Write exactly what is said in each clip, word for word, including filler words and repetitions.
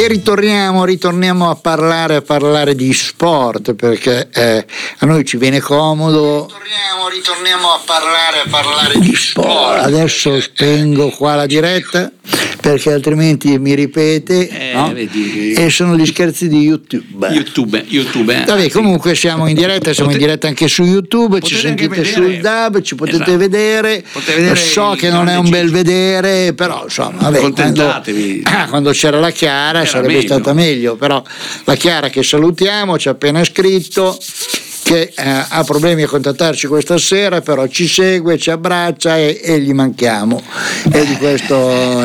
E ritorniamo, ritorniamo a parlare, a parlare di sport, perché eh, a noi ci viene comodo. Ritorniamo, ritorniamo a parlare, a parlare di sport. Adesso spengo qua la diretta, perché altrimenti mi ripete, eh, no? vedi. E sono gli scherzi di YouTube. YouTube, YouTube. Eh. Vabbè, comunque siamo in diretta, siamo Potete, in diretta anche su YouTube, ci sentite sul D A B, ci potete esatto. vedere. Potete vedere. So che non è un bel vedere, però insomma, vabbè, quando, quando c'era la Chiara era sarebbe meglio. Stata meglio, però la Chiara, che salutiamo, ci ha appena scritto che eh, ha problemi a contattarci questa sera, però ci segue, ci abbraccia e, e gli manchiamo, e di questo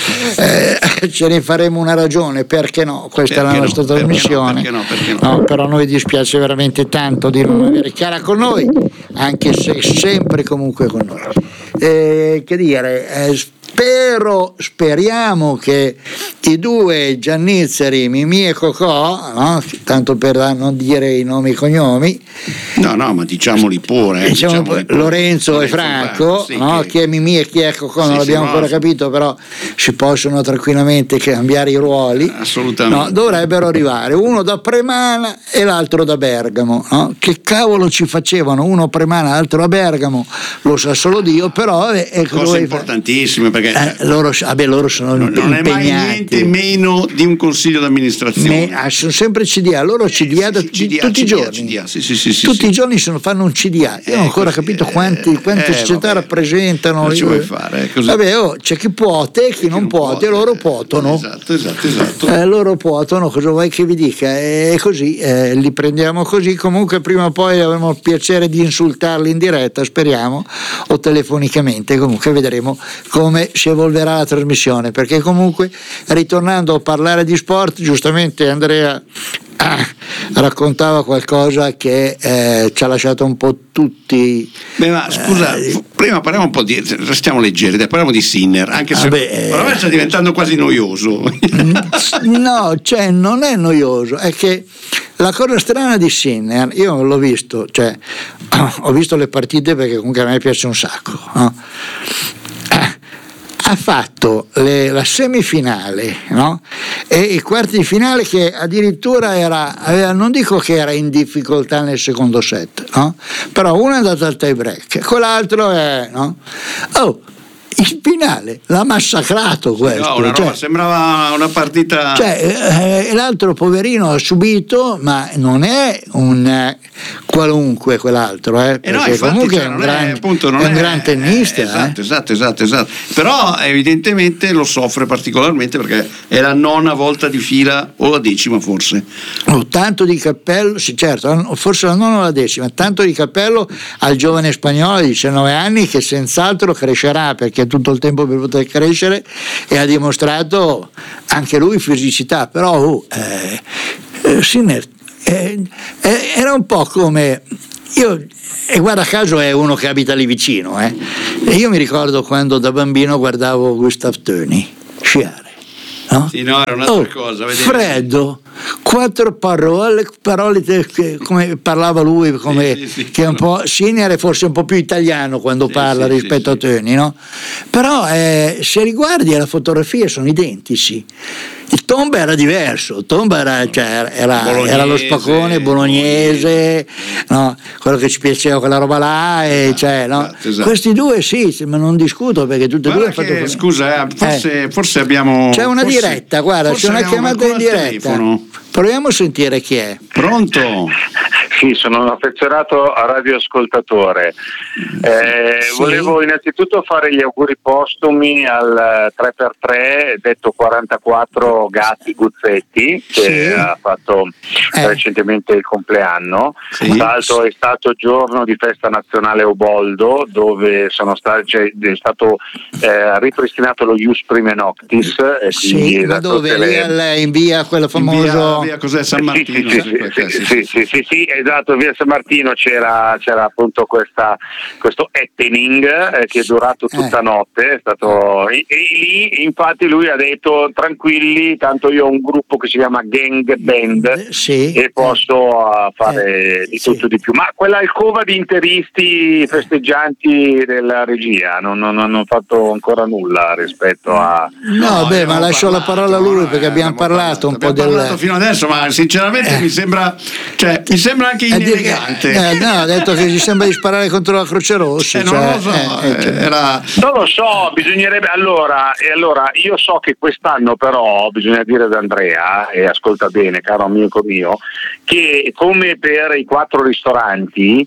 eh, ce ne faremo una ragione, perché no, questa perché è la nostra no, trasmissione, perché no, perché no, perché no. No, però a noi dispiace veramente tanto di non avere Chiara con noi, anche se sempre comunque con noi. Eh, che dire, eh, spero, speriamo che i due Giannizzeri, Mimì e Cocò, no? Tanto per non dire i nomi e i cognomi, no no ma diciamoli pure, eh, diciamo diciamoli pure. Lorenzo, Lorenzo e Franco, sì, no? Che... chi è Mimì e chi è Cocò sì, non l'abbiamo sì, ancora no. capito, però si possono tranquillamente cambiare i ruoli, assolutamente, no? Dovrebbero arrivare uno da Premana e l'altro da Bergamo, no? Che cavolo ci facevano, uno a Premana, l'altro a Bergamo, lo sa solo Dio, però è, è cose importantissime, perché eh, loro, vabbè, loro sono non, non impegnati. è mai niente meno di un consiglio d'amministrazione. Me, sono sempre C D A, loro C D A, eh, sì, da, C D A tutti C D A, i giorni, C D A, sì, sì, sì, tutti sì. i giorni sono, fanno un C D A. Io non ho ancora così, capito quanti, quante eh, società vabbè, rappresentano. Non ci vuoi fare, così. Vabbè, oh, c'è chi può e chi, chi non, non può, e loro possono. Esatto, esatto, esatto. Eh, loro possono, cosa vuoi che vi dica? È così, eh, li prendiamo così. Comunque prima o poi avremo il piacere di insultarli in diretta, speriamo, o telefonicamente. Comunque vedremo come si evolverà la trasmissione, perché comunque, ritornando a parlare di sport, giustamente Andrea ah, raccontava qualcosa che eh, ci ha lasciato un po' tutti. Beh, ma scusa, eh, prima parliamo un po' di, restiamo leggeri, parliamo di Sinner, anche se vabbè, sta diventando quasi noioso. No, cioè non è noioso, è che la cosa strana di Sinner, io l'ho visto, cioè ho visto le partite perché comunque a me piace un sacco, no? Ha fatto le, la semifinale, no? E i quarti di finale, che addirittura era, aveva, non dico che era in difficoltà nel secondo set, no? Però uno è andato al tie break, quell'altro è, no? Oh, il finale l'ha massacrato questo, no, una roba, cioè, sembrava una partita, cioè eh, l'altro poverino ha subito, ma non è un eh, qualunque quell'altro, eh, perché eh no, infatti, comunque cioè, è un, non gran, è, appunto, non è un è, gran tennista, eh, esatto, eh. esatto, esatto, esatto. Però evidentemente lo soffre particolarmente, perché è la nona volta di fila, o la decima forse. Oh, tanto di cappello, sì, certo, forse la nona o la decima, tanto di cappello al giovane spagnolo di diciannove anni, che senz'altro crescerà, perché tutto il tempo per poter crescere, e ha dimostrato anche lui fisicità, però oh, eh, eh, Sinner eh, eh, era un po' come io, e guarda caso è uno che abita lì vicino, eh, e io mi ricordo quando da bambino guardavo Gustav Töni sciare. No? Sì, no, era un'altra oh, cosa. Freddo, quattro parole, parole che, come parlava lui, come, sì, sì, sì, che è un po' Sinner è forse un po' più italiano quando sì, parla sì, rispetto sì, a Töni, no? Però eh, se riguardi la fotografia sono identici. Il Tomba era diverso, il Tomba era, cioè, era, era lo spaccone bolognese, no? Quello che ci piaceva quella roba là, e, esatto, cioè, no? esatto, esatto. Questi due sì, ma non discuto, perché tutti e due hanno fatto. Scusa, eh, forse, eh. forse abbiamo. C'è una forse, diretta, guarda, c'è una chiamata in diretta. Telefono. Proviamo a sentire chi è. Pronto? Sì, sono un affezionato a radioascoltatore. Eh, sì. Volevo innanzitutto fare gli auguri postumi al tre per tre, detto quarantaquattro Gatti Guzzetti, che sì. ha fatto eh. recentemente il compleanno. Sì. Tra l'altro è stato giorno di festa nazionale Uboldo, dove sono stati, cioè, è stato eh, ripristinato lo Ius Prime Noctis. E sì, ma dove? Le... In via quello famoso... In via, via cos'è, San Martino? Sì, sì, sì, sì, sì, sì, sì, sì, Esatto, via San Martino c'era, c'era appunto questa, questo happening eh, che è durato tutta Eh. notte, è stato, e, e lì infatti lui ha detto tranquilli, tanto io ho un gruppo che si chiama Gang Band Eh, sì. e posso uh, fare Eh, di sì. tutto di più. Ma quella alcova di interisti festeggianti della regia non, non hanno fatto ancora nulla rispetto a... No, beh, abbiamo ma lascio la parlato, parola a lui no, perché eh, abbiamo parlato un po' abbiamo del... parlato fino adesso, ma sinceramente Eh. mi sembra, cioè, mi sembra anche Eh, dire- inelegante. eh, no, ha detto che ci sembra di sparare contro la Croce Rossa. Eh, non cioè, lo so, eh, eh, cioè. eh, era... Non lo so, bisognerebbe allora, e allora io so che quest'anno però bisogna dire ad Andrea, e ascolta bene caro amico mio, che come per i quattro ristoranti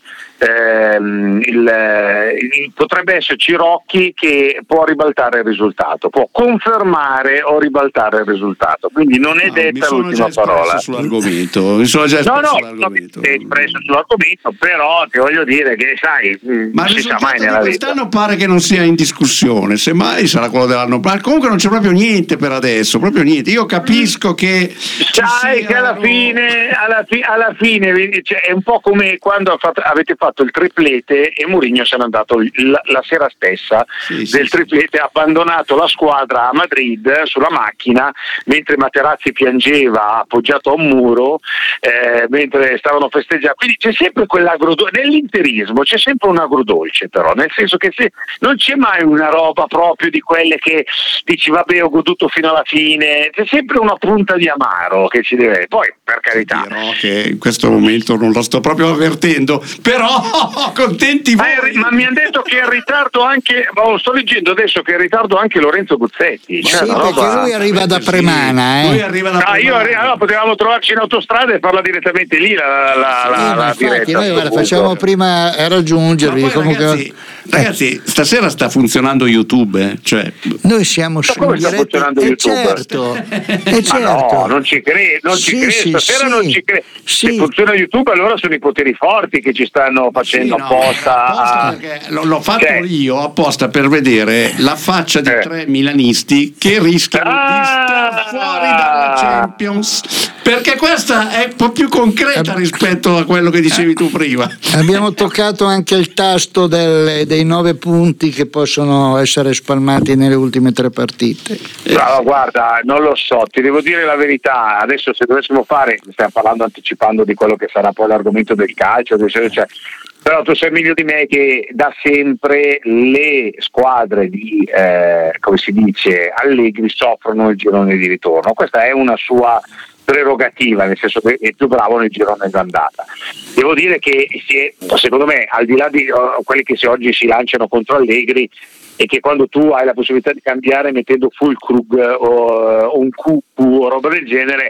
ehm, il, il, potrebbe esserci Rocchi che può ribaltare il risultato, può confermare o ribaltare il risultato, quindi non è No, mi detta sono l'ultima già parola. espresso sull'argomento, mi sono già No, espresso no, sull'argomento. non ti sei espresso sull'argomento, però ti voglio dire che sai, Ma non il si sa risultato mai di nella vita. quest'anno pare che non sia in discussione, semmai sarà quello dell'anno prossimo. Comunque non c'è proprio niente per adesso, proprio niente. Io capisco che ci Sai che alla siano- fine, alla, fi- alla fine vedi, cioè, è un po' come quando ha fatto- avete fatto il triplete e Mourinho se n'è andato il- la, la sera stessa Sì, sì, del sì. triplete, ha abbandonato la squadra a Madrid sulla macchina mentre Materazzi piangeva appoggiato a un muro, eh, mentre stavano festeggiando. Quindi c'è sempre quell'agrodolce, nell'interismo c'è sempre un agrodolce, però nel senso che se, non c'è mai una roba proprio di quelle che dici vabbè ho goduto fino alla fine, c'è sempre una punta di amaro che ci deve, poi per carità. Dirò che in questo momento non lo sto proprio avvertendo, però contenti Ma, voi. è- ma mi hanno detto che è in ritardo anche, ma sto leggendo adesso che è in ritardo anche Lorenzo Guzzetti. Sì, cioè, una perché roba- lui arriva da Sì, Premana, eh. Lui arriva da Ah, io Premana. arri- allora potevamo trovarci in autostrada e farla direttamente lì la, la, la, Eh, ma la infatti diretta. noi a guarda, sto facciamo punto. prima a Ma raggiungervi. poi, comunque... ragazzi, ragazzi, stasera sta funzionando YouTube, eh? Cioè, Noi siamo su come in sta diretta. funzionando Eh, YouTube? certo, eh, Ma certo. no, non ci credo, non ci Sì, credo, sì, stasera sì. non ci credo. Sì. Se funziona YouTube allora sono i poteri forti che ci stanno facendo sì, no, apposta. era apposta a- perché l'ho, l'ho fatto Cioè. io apposta per vedere la faccia di Eh. tre milanisti che rischiano Ah! di star fuori dalla Champions, perché questa è un po' più concreta Eh. rispetto a quello che dicevi tu prima. Abbiamo toccato anche il tasto del- dei nove punti che possono essere spalmati nelle ultime tre partite. No, guarda, non lo so, ti devo dire la verità. Adesso se dovessimo fare, stiamo parlando anticipando di quello che sarà poi l'argomento del calcio, cioè, cioè, però tu sai meglio di me che da sempre le squadre di, eh, come si dice, Allegri soffrono il girone di ritorno. Questa è una sua prerogativa, nel senso che è più bravo nel girone d'andata. Devo dire che si è, secondo me, al di là di uh, quelli che si, oggi si lanciano contro Allegri, e che quando tu hai la possibilità di cambiare mettendo Fulkrug o, o un Q o roba del genere,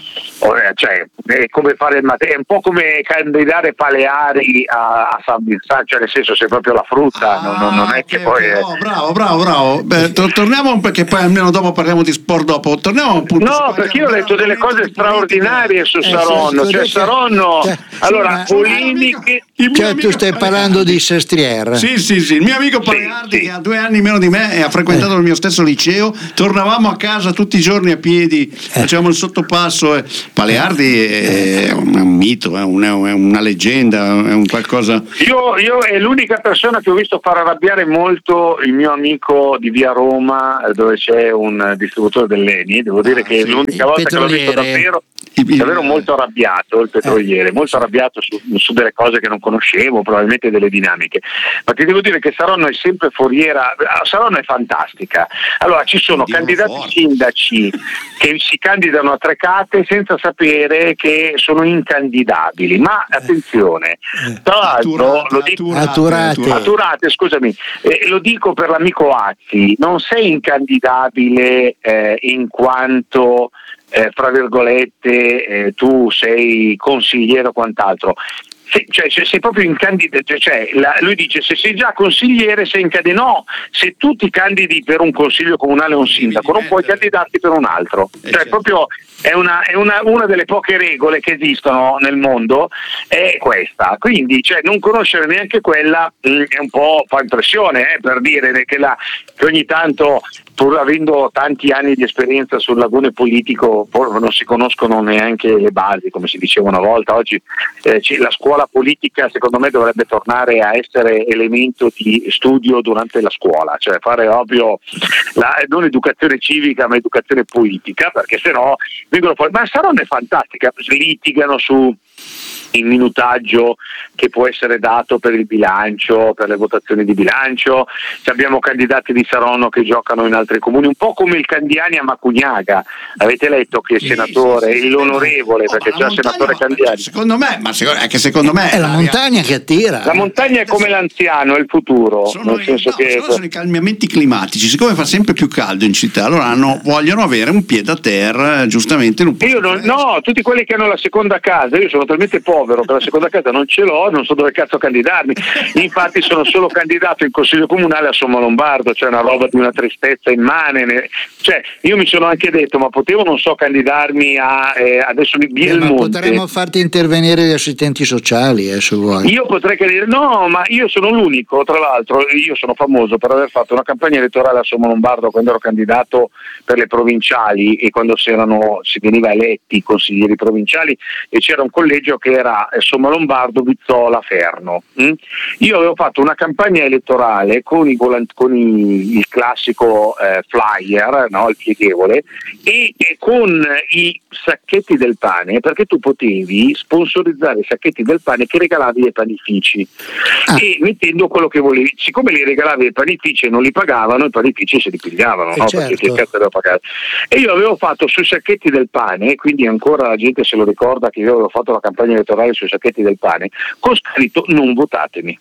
o, eh, cioè, è come fare il mate- è un po' come candidare Paleari a, a San Vincent, cioè nel senso sei proprio la frutta, non, non- non è Ah, che ok, poi ok. è- Oh, bravo, bravo, bravo. Beh, to- torniamo perché poi almeno dopo parliamo di sport dopo. Torniamo a un punto. No, su- perché io ho letto delle cose straordinarie su Eh, sì, Saronno, sì, cioè sì. Saronno, Cioè, allora ma- polemiche. Il mio Cioè, amico tu stai Paleardi. parlando di Sestriere. Sì, sì, sì, il mio amico Sì, Paleardi sì. che ha due anni meno di me e ha frequentato Eh. il mio stesso liceo, tornavamo a casa tutti i giorni a piedi, facevamo il sottopasso. E... Paleardi è un, è un mito, è, un- è un- è una leggenda, è un qualcosa. Io, io è l'unica persona che ho visto far arrabbiare molto il mio amico di via Roma, eh, dove c'è un distributore dell'Eni. Devo dire Ah, che sì. l'unica Il volta che l'ho visto petroliere. davvero, Il- davvero molto arrabbiato, il petroliere, molto arrabbiato su, su delle cose che non conoscevo, probabilmente delle dinamiche. Ma ti devo dire che Saronno è sempre foriera, Saronno è fantastica. Allora ci sono Andiamo candidati forte. sindaci che si candidano a Trecate senza sapere che sono incandidabili, ma attenzione, tra l'altro lo dico Atturate. Atturate, scusami, eh, lo dico per l'amico Azzi, non sei incandidabile eh, in quanto eh, fra virgolette eh, tu sei consigliere o quant'altro. Se, cioè, se sei proprio in candidato, cioè, la, lui dice se sei già consigliere sei in candidato, no, se tu ti candidi per un consiglio comunale o un sindaco non puoi candidarti per un altro, eh, cioè certo. proprio è, una, è una, una delle poche regole che esistono nel mondo, è questa, quindi cioè, non conoscere neanche quella mh, è un po' fa impressione, eh, per dire che, la, che ogni tanto, pur avendo tanti anni di esperienza sul lagone politico, non si conoscono neanche le basi, come si diceva una volta. Oggi eh, la scuola politica secondo me dovrebbe tornare a essere elemento di studio durante la scuola, cioè fare ovvio la, non educazione civica ma educazione politica, perché sennò vengono fuori, ma Saronno è fantastica, litigano su il minutaggio che può essere dato per il bilancio, per le votazioni di bilancio. Abbiamo candidati di Saronno che giocano in altri comuni, un po' come il Candiani a Macugnaga. Avete letto che il sì, senatore, sì, sì, l'onorevole, oh, perché c'è il senatore Candiani. Secondo me, ma secondo, è che secondo me è la montagna che attira. La montagna è come l'anziano, è il futuro. Sono, nel senso no, che sono i cambiamenti climatici, siccome fa sempre più caldo in città, allora hanno, vogliono avere un piede a terra, giustamente. Non io non, no, tutti quelli che hanno la seconda casa, io sono talmente povero che la seconda casa non ce l'ho, non so dove cazzo candidarmi. Infatti sono solo candidato in consiglio comunale a Sommalombardo, cioè una roba di una tristezza immane. Cioè, io mi sono anche detto, ma potevo non so candidarmi a eh, adesso di Bielmonte. Ma potremmo farti intervenire gli assistenti sociali, eh, se vuoi. Io potrei candidare, no, ma io sono l'unico, tra l'altro, io sono famoso per aver fatto una campagna elettorale a Sommalombardo quando ero candidato per le provinciali e quando si, erano, si veniva eletti i consiglieri provinciali e c'era un collegio che era Sommalombardo, Vizzola, Ferno. Mm? Io avevo fatto una campagna elettorale con, i volant- con i, il classico eh, flyer, no, il pieghevole, e, e con i sacchetti del pane, perché tu potevi sponsorizzare i sacchetti del pane che regalavi ai panifici ah. e mettendo quello che volevi. Siccome li regalavi ai panifici e non li pagavano, i panifici se li pigliavano, eh no? certo. Perché che cazzo devo pagare? E io avevo fatto sui sacchetti del pane, quindi ancora la gente se lo ricorda che io avevo fatto la campagna elettorale sui sacchetti del pane, con scritto non votatemi.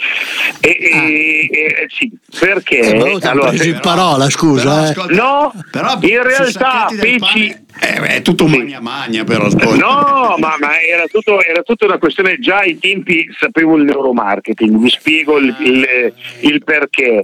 E, ah. e, e sì, perché eh, allora, preso in parola, scusa, però, eh. ascolta, no, però in realtà feci eh, è tutto magna magna, però ascolta. no, ma, ma era tutto era tutta una questione. Già ai tempi sapevo il neuromarketing, vi spiego il, il, il perché.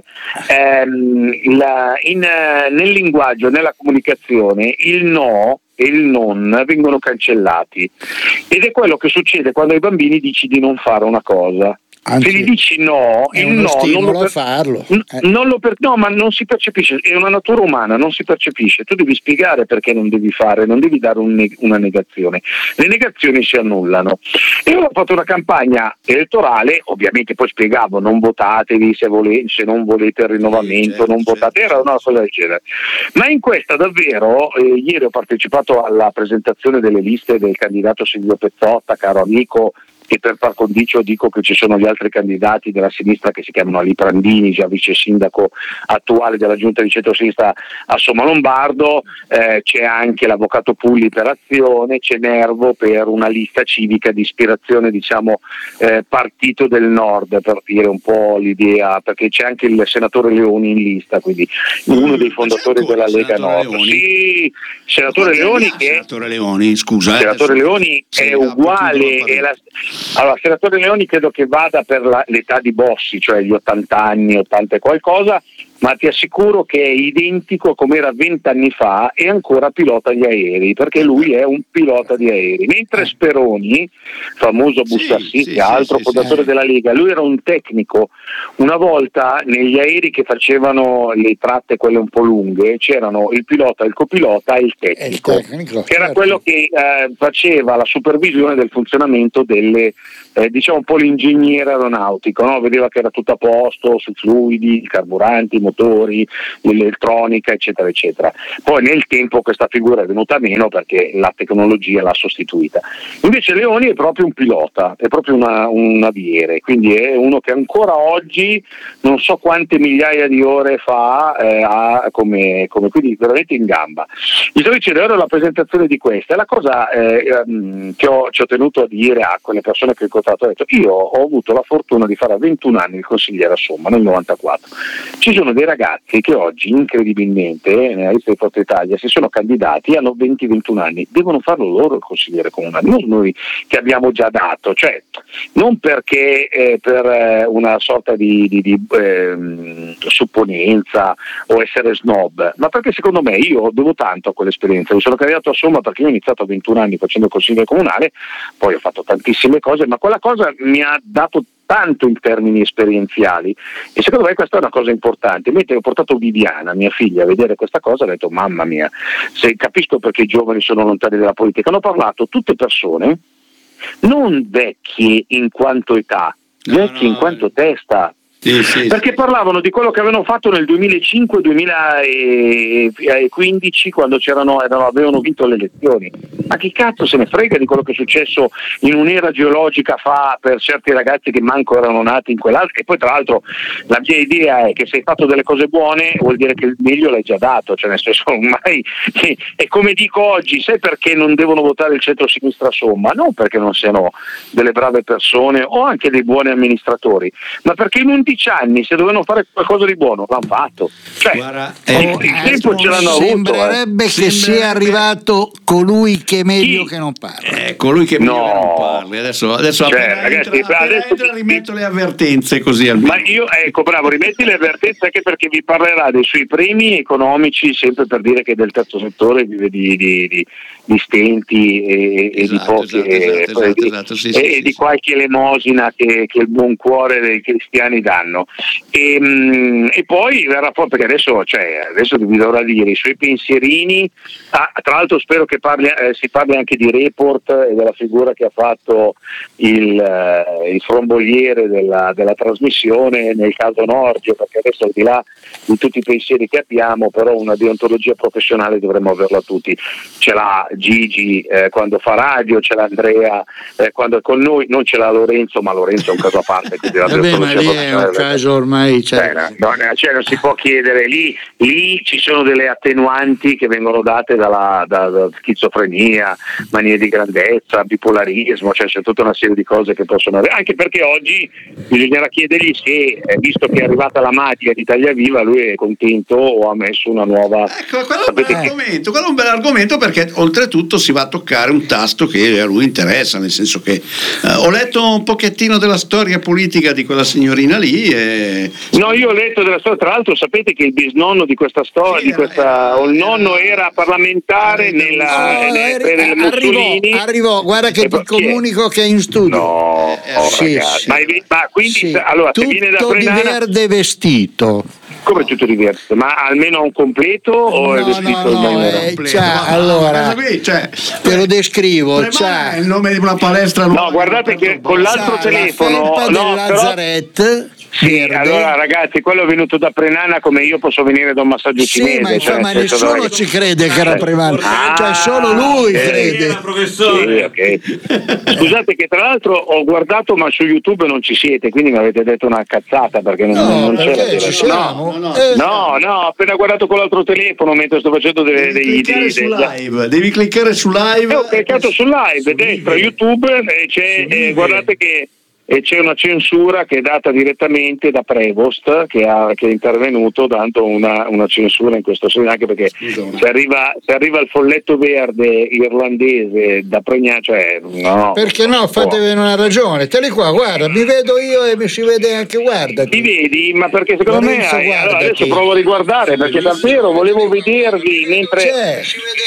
Ehm, la, in, nel linguaggio, nella comunicazione, il no e il non vengono cancellati ed è quello che succede quando ai bambini dici di non fare una cosa. Anzi, se gli dici no, è il uno no stimolo non lo per- a farlo. N- Eh. non lo per- no, ma non si percepisce, è una natura umana, non si percepisce. Tu devi spiegare perché non devi fare, non devi dare un neg- una negazione. Le negazioni si annullano. E io ho fatto una campagna elettorale, ovviamente poi spiegavo non votatevi se, vole- se non volete il rinnovamento, certo, non votate, certo. era una cosa del genere. Ma in questa davvero, eh, ieri ho partecipato alla presentazione delle liste del candidato Silvio Pezzotta, caro amico, e per par condicio dico che ci sono gli altri candidati della sinistra che si chiamano Ali Prandini, già vice sindaco attuale della giunta di centrosinistra a Sommalombardo, eh, c'è anche l'avvocato Pulli per Azione, c'è Nervo per una lista civica di ispirazione, diciamo, eh, partito del nord, per dire un po' l'idea, perché c'è anche il senatore Leoni in lista, quindi uno dei fondatori della Lega Nord. Leoni? Sì, senatore Leoni che senatore Leoni, scusa, senatore eh, Leoni sì, è ah, uguale, è la, allora, senatore Leoni credo che vada per la, l'età di Bossi, cioè gli ottanta anni, ottanta e qualcosa, ma ti assicuro che è identico come era vent'anni fa e ancora pilota gli aerei, perché lui è un pilota di aerei. Mentre Speroni, famoso Bussassi, sì, sì, altro sì, fondatore sì. della Lega, lui era un tecnico. Una volta negli aerei che facevano le tratte quelle un po' lunghe c'erano il pilota, il copilota e il tecnico, il tecnico che era certo. quello che eh, faceva la supervisione del funzionamento delle eh, diciamo un po' l'ingegnere aeronautico, no? Vedeva che era tutto a posto sui fluidi, i carburanti, i motori, l'elettronica, eccetera eccetera. Poi nel tempo questa figura è venuta meno perché la tecnologia l'ha sostituita. Invece Leoni è proprio un pilota, è proprio una, un naviere, quindi è uno che ancora oggi non so quante migliaia di ore fa eh, ha come, come quindi veramente in gamba. Vi sto dicendo, ero alla presentazione di questa e la cosa eh, che ho, ci ho tenuto a dire a quelle persone che ho incontrato, ho detto io ho avuto la fortuna di fare a ventuno anni il consigliere a Somma nel novantaquattro, ci sono dei ragazzi che oggi incredibilmente nella lista di Forza Italia si sono candidati, hanno venti ventuno anni, devono farlo loro il consigliere comunale, non noi che abbiamo già dato, cioè non perché eh, per eh, una sorta di, di, di eh, supponenza o essere snob, ma perché secondo me io devo tanto a quell'esperienza. Mi sono candidato a Somma perché io ho iniziato a ventuno anni facendo il consigliere comunale, poi ho fatto tantissime cose, ma quella cosa mi ha dato tanto in termini esperienziali e secondo me questa è una cosa importante. Mentre ho portato Viviana, mia figlia, a vedere questa cosa, ho detto mamma mia, se capisco perché i giovani sono lontani dalla politica. Hanno parlato tutte persone non vecchie in quanto età, no, vecchie no, in quanto testa. Sì, sì, perché sì. parlavano di quello che avevano fatto nel duemilacinque duemilaquindici quando c'erano, erano, avevano vinto le elezioni. Ma chi cazzo se ne frega di quello che è successo in un'era geologica fa per certi ragazzi che manco erano nati in quell'altro? E poi tra l'altro la mia idea è che se hai fatto delle cose buone vuol dire che il meglio l'hai già dato, cioè nel senso ormai e come dico oggi, sai perché non devono votare il centro-sinistra Somma? Non perché non siano delle brave persone o anche dei buoni amministratori, ma perché in undici anni se dovevano fare qualcosa di buono l'hanno fatto, cioè Guarda, il, eh, il tempo ce l'hanno avuto. Sembrerebbe eh. che sia arrivato colui che è meglio Chi? che non parla. Eh, colui che No. meglio non parli. Adesso, adesso Cioè, appena ragazzi, entra, appena adesso entra ti- rimetto le avvertenze così almeno. Ma io, ecco, bravo, rimetti le avvertenze anche perché vi parlerà dei suoi premi economici, sempre per dire che del terzo settore vive di, di, di, di stenti e, e di Esatto, pochi esatto, e, esatto, e esatto, di, esatto, sì, e sì, sì, di sì. qualche elemosina che, che il buon cuore dei cristiani danno. E, mh, e poi verrà fuori, perché adesso, cioè, adesso vi dovrà dire i suoi pensierini. Ah, tra l'altro spero che parli, eh, si parli anche di Report e della figura che ha fatto il, eh, il fromboliere della, della trasmissione nel caso Norgio, perché adesso al di là di tutti i pensieri che abbiamo, però una deontologia professionale dovremmo averla tutti. Ce l'ha Gigi eh, quando fa radio, ce l'ha Andrea eh, quando è con noi, non ce l'ha Lorenzo, ma Lorenzo è un caso a parte. Vabbè, ma lì è un caso ormai, cioè, Cioè, no, cioè non si può chiedere, lì, lì ci sono delle attenuanti che vengono date dalla, da, da schizofrenia, manie di grandezza, bipolarismo, cioè c'è tutta una serie di cose che possono avere, anche perché oggi bisognerà chiedergli se, eh, visto che è arrivata la magia di Italia Viva, lui è contento o ha messo una nuova... Ecco, quello è un bel Sapete che- argomento, quello è un bel argomento perché oltretutto si va a toccare un tasto che a lui interessa, nel senso che eh, ho letto un pochettino della storia politica di quella signorina lì e... No, io ho letto della storia, tra l'altro sapete che il bisnonno di questa storia, Sì, di era- questa, era- o il nonno era- era parlamentare era- nella, Oh, nel- eri- per il Mussolini. arrivò, arrivò, guarda che E poi- ti comunico che è in studio. No, Eh, oh, sì, ragazzi. sì. Ma, ma quindi Sì, se- allora se viene da tutto di Frenana, verde vestito. come tutto diverso, ma almeno un completo o è No, vestito no, in no, maniera- eh, completo. c'ha, Ma- allora, ma qui, cioè, te lo descrivo, Premana c'ha, è il nome di una palestra nuova No, guardate che con l'altro c'ha la telefono, felpa no, del però- Lazaret Sì, verde. allora ragazzi, quello è venuto da Prenana come io posso venire da un massaggio Sì, cinese. ma, cioè, insomma, nel senso nessuno dove- ci crede che era Eh. Prevana, Ah, cioè solo lui ok. crede. Sì, ok. Scusate che tra l'altro ho guardato ma su YouTube non ci siete, quindi mi avete detto una cazzata perché non, No, non c'era. perché ci siamo? no, no. Eh, No, no, ho appena guardato con l'altro telefono mentre sto facendo dei... devi dei, cliccare dei- su dei- live, devi cliccare su live. Eh, ho cliccato su live, destra, YouTube, e c'è, Su vive. eh, guardate che e c'è una censura che è data direttamente da Prevost che, ha, che è intervenuto dando una, una censura in questo senso, anche perché Scusa, se arriva, se arriva il folletto verde irlandese da Pregnà, cioè no, perché no, fatevi una ragione, te li qua, guarda, mi vedo io e mi si vede anche, guarda. ti vedi? Ma perché secondo Lorenzo, me eh, allora guardati. adesso provo a riguardare perché davvero volevo vedervi mentre C'è,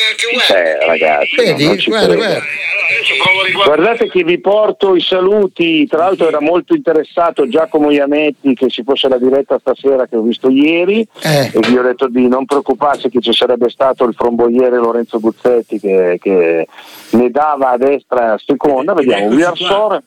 eh, ragazzi no, vedi, non ci guarda, credo. guarda. Guardate che vi porto i saluti, tra l'altro era molto interessato Giacomo Iametti che ci fosse la diretta stasera che ho visto ieri Eh. e vi ho detto di non preoccuparsi che ci sarebbe stato il fromboliere Lorenzo Guzzetti che, che ne dava a destra e a seconda, vediamo, Viarsore.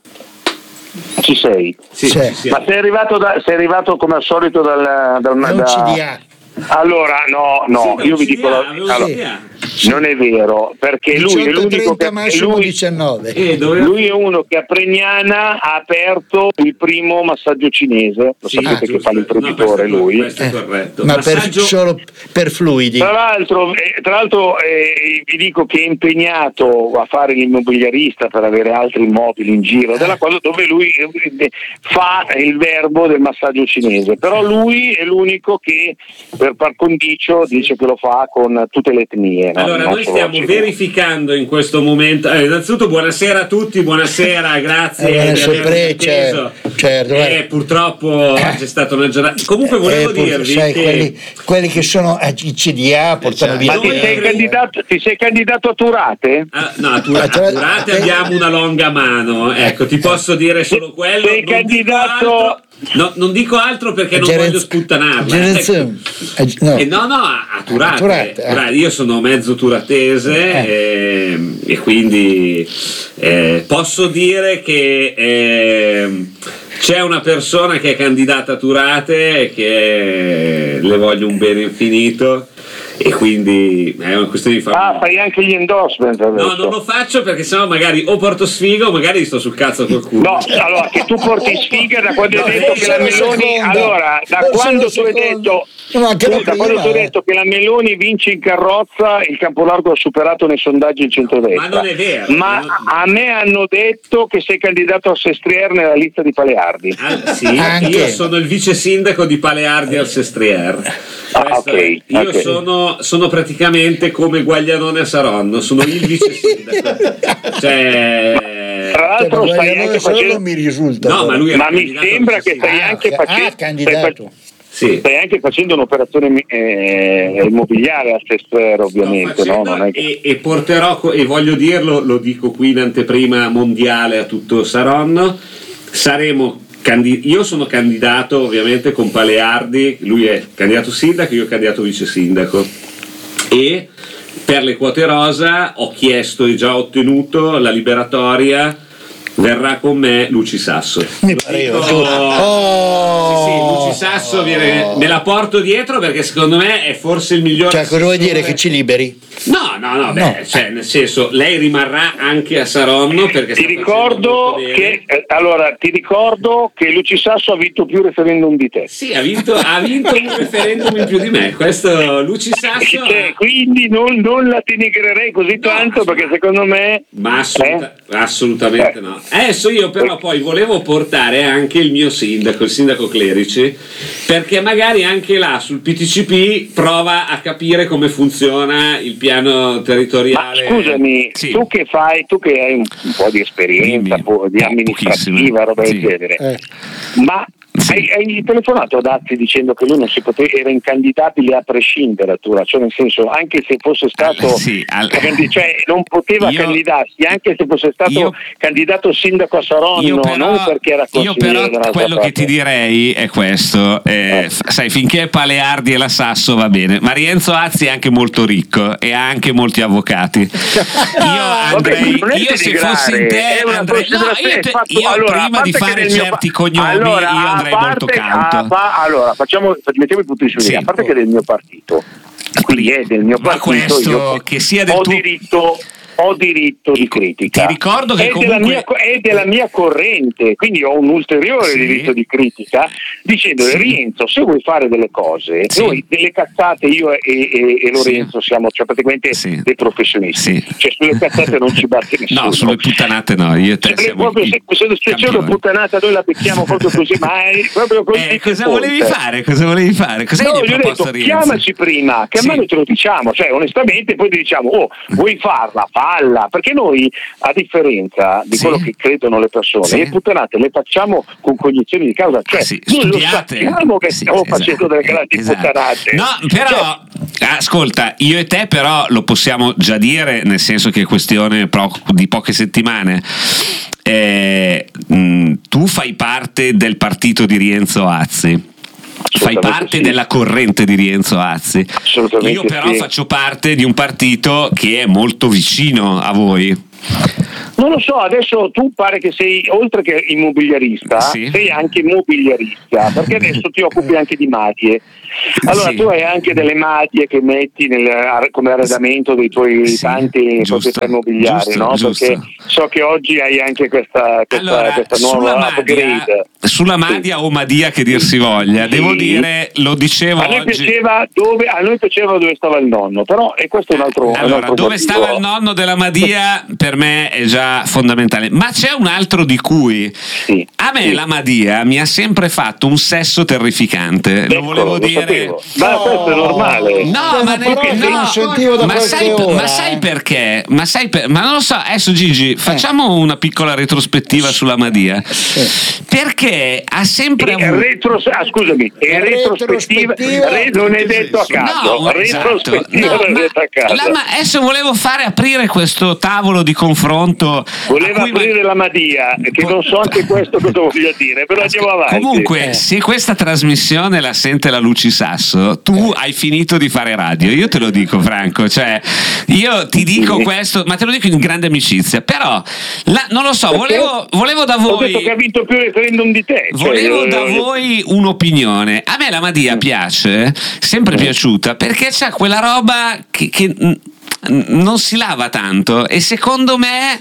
Ci sei? C'è. Ma sei arrivato, da, sei arrivato come al solito dal, dal, È un da- C D A. Allora, no, no, sì, io vi dico la allora, non è vero, perché lui è l'unico che lui, diciannove. Eh, lui è uno che a Pregnana ha aperto il primo massaggio cinese, lo sì, sapete ah, che fa l'imprenditore no, lui. Questo è corretto. Eh, ma massaggio... per, solo per fluidi. Tra l'altro, eh, tra l'altro eh, vi dico che è impegnato a fare l'immobiliarista per avere altri immobili in giro, della cosa dove lui eh, fa il verbo del massaggio cinese, però lui è l'unico che per par condicio dice che lo fa con tutte le etnie. No? Allora, non noi stiamo cinese. verificando in questo momento. Eh, innanzitutto, buonasera a tutti, buonasera, grazie Eh, di avermi atteso. Certo, eh, purtroppo eh. c'è stata una giornata. Comunque, volevo eh, dirvi sai, che quelli, quelli che sono i C D A portano eh, via. Ma ti sei, candidato, ti sei candidato a Turate? Ah, no, a Turate, a Turate abbiamo una longa mano. Ecco, ti posso dire solo quello. Sei non candidato. Dico altro, no, non dico altro perché non Gerenz- voglio sputtanarla. Gerenz- ecco. no. Eh, no, no, a, a Turate. A Turate, eh. Io sono mezzo turatese eh. e, e quindi eh, posso dire che eh, c'è una persona che è candidata a Turate e che le voglio un bene infinito. E quindi è una questione di fare. Ah, fai anche gli endorsement adesso. No, non lo faccio perché sennò magari o porto sfiga o magari sto sul cazzo a qualcuno. No, allora che tu porti sfiga da quando No, hai detto che la Meloni seconda. allora da Non quando tu sono hai seconda. detto No, anche tu, la da prima, quando tu hai eh. detto che la Meloni vince in carrozza, il Campolargo ha superato nei sondaggi il centrodestra. Ma non è vero. Ma non... a me hanno detto che sei candidato a Sestriere nella lista di Paleardi. Ah, sì, Anche. io sono il vice sindaco di Paleardi al Sestriere. Ah, ok, io ok. sono, sono praticamente come Guaglianone a Saronno, sono il vice sindaco. Cioè, Tra l'altro Cioè, stai ma anche solo facendo non mi risulta. no, ma lui è ma mi candidato sembra vice che stai sindaco. anche Ah, facendo ah, candidato. Sì. stai anche facendo un'operazione eh, immobiliare a Sestriere, ovviamente, no? Non è che... e, e porterò, co- e voglio dirlo, lo dico qui in anteprima mondiale a tutto Saronno, saremo candid- io sono candidato ovviamente con Paleardi, lui è candidato sindaco, io candidato vice sindaco, e per le quote rosa ho chiesto e già ottenuto la liberatoria. Verrà con me Luci Sasso. Mi pareva. Dico- Oh. Sì, sì, Luci Sasso viene, me la porto dietro perché secondo me è forse il migliore. Cioè, cosa vuoi assessore. dire? Che ci liberi? No, no, no, beh, No. cioè, nel senso, lei rimarrà anche a Saronno perché Ti sta ricordo facendo molto che bene. eh, allora ti ricordo che Luci Sasso ha vinto più referendum di te. Sì, ha vinto, ha vinto un referendum in più di me. Questo Luci Sasso. Cioè, quindi non, non la denigrerei così tanto perché secondo me Ma assoluta- eh? assolutamente Eh. no. Adesso io però poi volevo portare anche il mio sindaco, il sindaco Clerici, perché magari anche là sul P T C P prova a capire come funziona il piano Ma territoriale. scusami, Sì. tu che fai, tu che hai un, un po' di esperienza, Dimmi. po- di Po- amministrativa, pochissima. roba Sì. del genere, Eh. ma Sì. hai, hai telefonato ad Azzi dicendo che lui non si poteva, era incandidabile a prescindere, Tura, cioè nel senso anche se fosse stato, Al- sì, al- cioè non poteva Io- candidarsi, anche se fosse stato io- candidato sindaco a Saronno, Io però, non perché era io consigliere però dell'altra quello parte. che ti direi è questo, eh, Eh. f- sai, finché Paleardi e la Sasso va bene, ma Rienzo Azzi è anche molto ricco e ha anche molti avvocati. Io andrei, non è io se denigrare, fossi in te è una andrei, no, considerazione io, te- fatto- io allora, a prima di parte che fare nel mio certi pa- cognomi allora, io a andrei molto parte- cauto. a pa- allora facciamo, mettiamo i punti su Sì. a parte che è del mio partito, quindi è del mio Ma partito, questo io che sia del ho tuo- diritto ho diritto di critica. Ti ricordo che è, comunque- della mia, è della mia corrente, quindi ho un ulteriore Sì. diritto di critica dicendo Sì. Rienzo, se vuoi fare delle cose, Sì. noi delle cazzate, io e, e, e Lorenzo Sì. siamo cioè, praticamente Sì. dei professionisti, Sì. cioè sulle cazzate non ci batte nessuno. No, sulle puttanate no, io e te Cioè, siamo proprio i se, se, se c'è una campioni. puttanata noi la becchiamo proprio così, ma è proprio così. Eh, cosa che volevi conta. fare? Cosa volevi fare? Cosa No, gli hai gli ho proposto detto Rienzo? chiamaci prima, che a Sì. noi te lo diciamo, cioè onestamente poi ti diciamo oh vuoi farla, falla, perché noi a differenza di Sì. quello che credono le persone, Sì. le puttanate le facciamo con cognizione di causa, cioè Ah, sì, noi lo studiate. sappiamo che Sì, stiamo esatto, facendo delle grandi esatto. puttanate. No, però ascolta, io e te però lo possiamo già dire, nel senso che è questione pro- di poche settimane. Eh, mh, tu fai parte del partito di Rienzo Azzi. Fai Assolutamente parte sì. della corrente di Rienzo Azzi. Assolutamente Io però sì. faccio parte di un partito che è molto vicino a voi. Non lo so, adesso tu pare che sei, oltre che immobiliarista, sì. sei anche mobiliarista, perché adesso ti occupi anche di madie. Allora sì. tu hai anche delle madie che metti nel, come arredamento dei tuoi sì, tanti proprietà immobiliari, giusto, no? giusto. Perché so che oggi hai anche questa, questa, allora, questa sulla nuova Madia, upgrade. sulla Madia sì. o Madia che dir si voglia, sì. devo dire, lo dicevo a noi oggi. Piaceva dove, a noi piaceva dove stava il nonno, però e questo è un altro Allora, un altro dove motivo. stava il nonno della Madia per me è già fondamentale, ma c'è un altro di cui sì. a me sì. la Madia mi ha sempre fatto un sesso terrificante, ecco, lo volevo lo dire. sapevo. Ma questo è normale. No, ma, ne, no, da ma, sai, ora, ma sai eh. perché? Ma sai per, ma non lo so, adesso Gigi, facciamo una piccola retrospettiva sulla Madia. Perché ha sempre E avuto retro, ah, scusami, e retrospettiva, retrospettiva re, non è detto a caso, No, esatto. retrospettiva No, non è ma detto a caso. la, ma adesso volevo fare aprire questo tavolo di confronto. Voleva a cui aprire la Madia, che non so anche questo cosa voglia dire, però andiamo avanti. Comunque, Eh. se questa trasmissione la sente la Luci Sasso, tu hai finito di fare radio. Io te lo dico, Franco. Cioè, io ti dico Sì. questo, ma te lo dico in grande amicizia. Però, la, non lo so, Perché? volevo, volevo da Ho detto voi. che ha vinto più referendum di te. cioè, Volevo eh, da voi un'opinione. A me la Madia piace, sempre piaciuta, perché c'ha quella roba che, che n- non si lava tanto e secondo me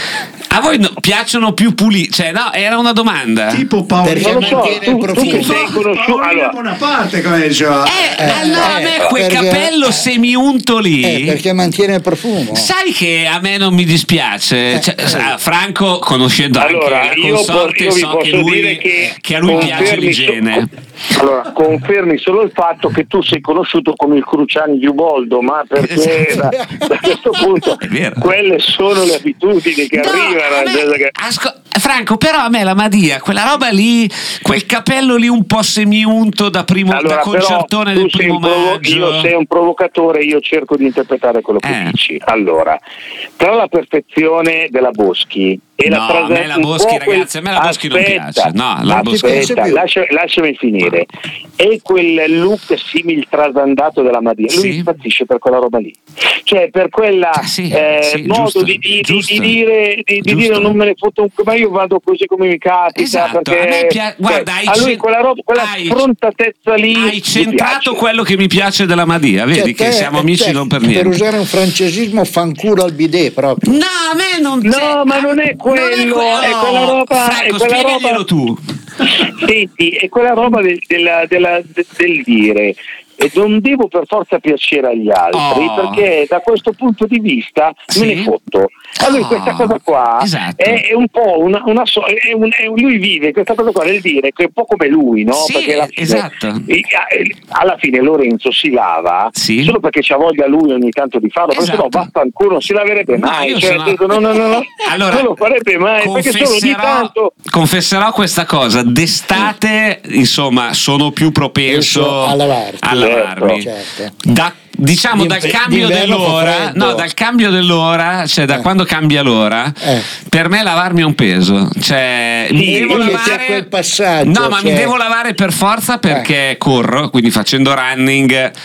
a voi no, piacciono più puliti. Cioè, no, era una domanda. Tipo Paolino, Non lo so, mantiene il tu, tu che profumo. sei conosciuto Paolino allora, Bonaparte, come diceva. Eh, Eh, allora a me eh, quel perché- capello semiunto lì. Eh, perché mantiene il profumo. Sai che a me non mi dispiace. Cioè, sa, Franco, conoscendo allora anche la io, po- consorte, io vi so posso che, lui, dire che, che a lui piace confermi l'igiene. so- allora confermi solo il fatto che tu sei conosciuto come il Cruciani di Uboldo, ma perché da, da questo punto È vero. quelle sono le abitudini che No, arrivano a nel me- senso che- asco- Franco, però a me la Madia, quella roba lì, quel capello lì un po' semiunto da primo allora, da però, concertone tu del sei primo un provo- maggio. io sei un provocatore, io cerco di interpretare quello che Eh. dici. Allora, tra la perfezione della Boschi e No, la a trasversione, me la Boschi, ragazzi, a me la Boschi non piace. No, la Boschi- aspetta, lascia- lasciami finire. E quel look simil trasandato della Madia, lui Sì. impazzisce per quella roba lì. Cioè per quella Ah, sì, eh, sì, modo giusto, di, di- giusto, di dire di, di giusto. dire non me ne foto un ma io vado così come mi capita, Esatto, perché a me pia- guarda, hai a lui cen- quella roba, quella hai- sfrontatezza lì Hai mi centrato piace. quello che mi piace della Madia, vedi Cioè, che te- siamo amici te, non per Per niente. usare un francesismo, fanculo al bidet proprio. No, a me non No, c'è- ma non è quello, non è no. quella roba- Franco, è quella spiegaglielo roba- tu. Senti, è quella roba del, della- della- de- del dire e non devo per forza piacere agli altri, Oh. perché da questo punto di vista Sì. me ne fotto. Allora Oh, questa cosa qua esatto. è, è un po' una, una so- è un- è un- lui vive questa cosa qua del dire che è un po' come lui, no? Sì, Perché alla fine, esatto. e- e- alla fine Lorenzo si lava Sì. solo perché c'ha voglia lui ogni tanto di farlo, perché Esatto. sennò vaffanculo non si laverebbe No, mai, io cioè, sono- nel senso, no, no, no, no, Allora, non lo farebbe mai, perché solo ogni confesserò, tanto confesserò questa cosa, d'estate insomma sono più propenso Penso a lavarti. a lavarmi. Certo. Da, diciamo dal D'inver- cambio d'inverno fa dell'ora, freddo. no, dal cambio dell'ora, cioè da Eh. quando cambia l'ora, Eh. per me lavarmi è un peso. Cioè, mi Sì, devo perché lavare. c'è quel passaggio, no, ma mi cioè- devo lavare per forza perché corro, quindi facendo running.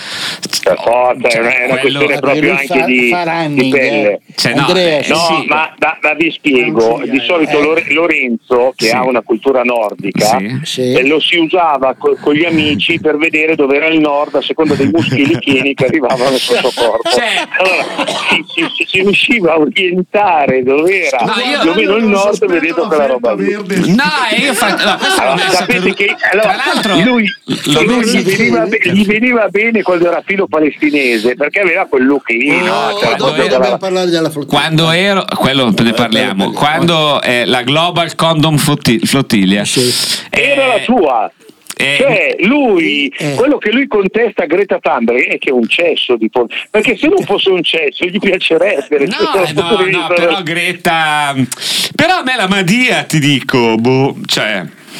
per forza, Cioè, è una, è una quello- questione proprio Lui anche fa- di, fa running, di pelle. eh. Cioè, no, Andrea, eh, No, sì. ma, ma- ma vi spiego, di solito eh. Lore- Lorenzo, che Sì. ha una cultura nordica, Sì. Sì. eh, lo si usava co- con gli amici per vedere dove era il nord a seconda dei muschi pieni che arrivavano sul suo corpo. Cioè- Allora si, si- si- si riusciva a orientare dove era No, io- più o meno il nord vedendo quella roba lì. No, e io fa... no, questo non Allora, è sapete sapevo- che allora, tra l'altro lui, lo lui vedi- gli, veniva, be- gli veniva bene quando era filo palestinese perché aveva quel look lì, no? Oh, Cioè, dopo dopo proprio dobbiamo dalla- parlare della flottiglia. Quando ero, quello ne parliamo, quando eh, la Global Condom Flotti- Flottiglia Sì. era la sua. eh, Cioè lui, Eh. quello che lui contesta a Greta Thunberg è che è un cesso di po- perché se non fosse un cesso gli piacerebbe no, dal punto no, di no, vista però del- Greta, però a me la Madia ti dico, boh, cioè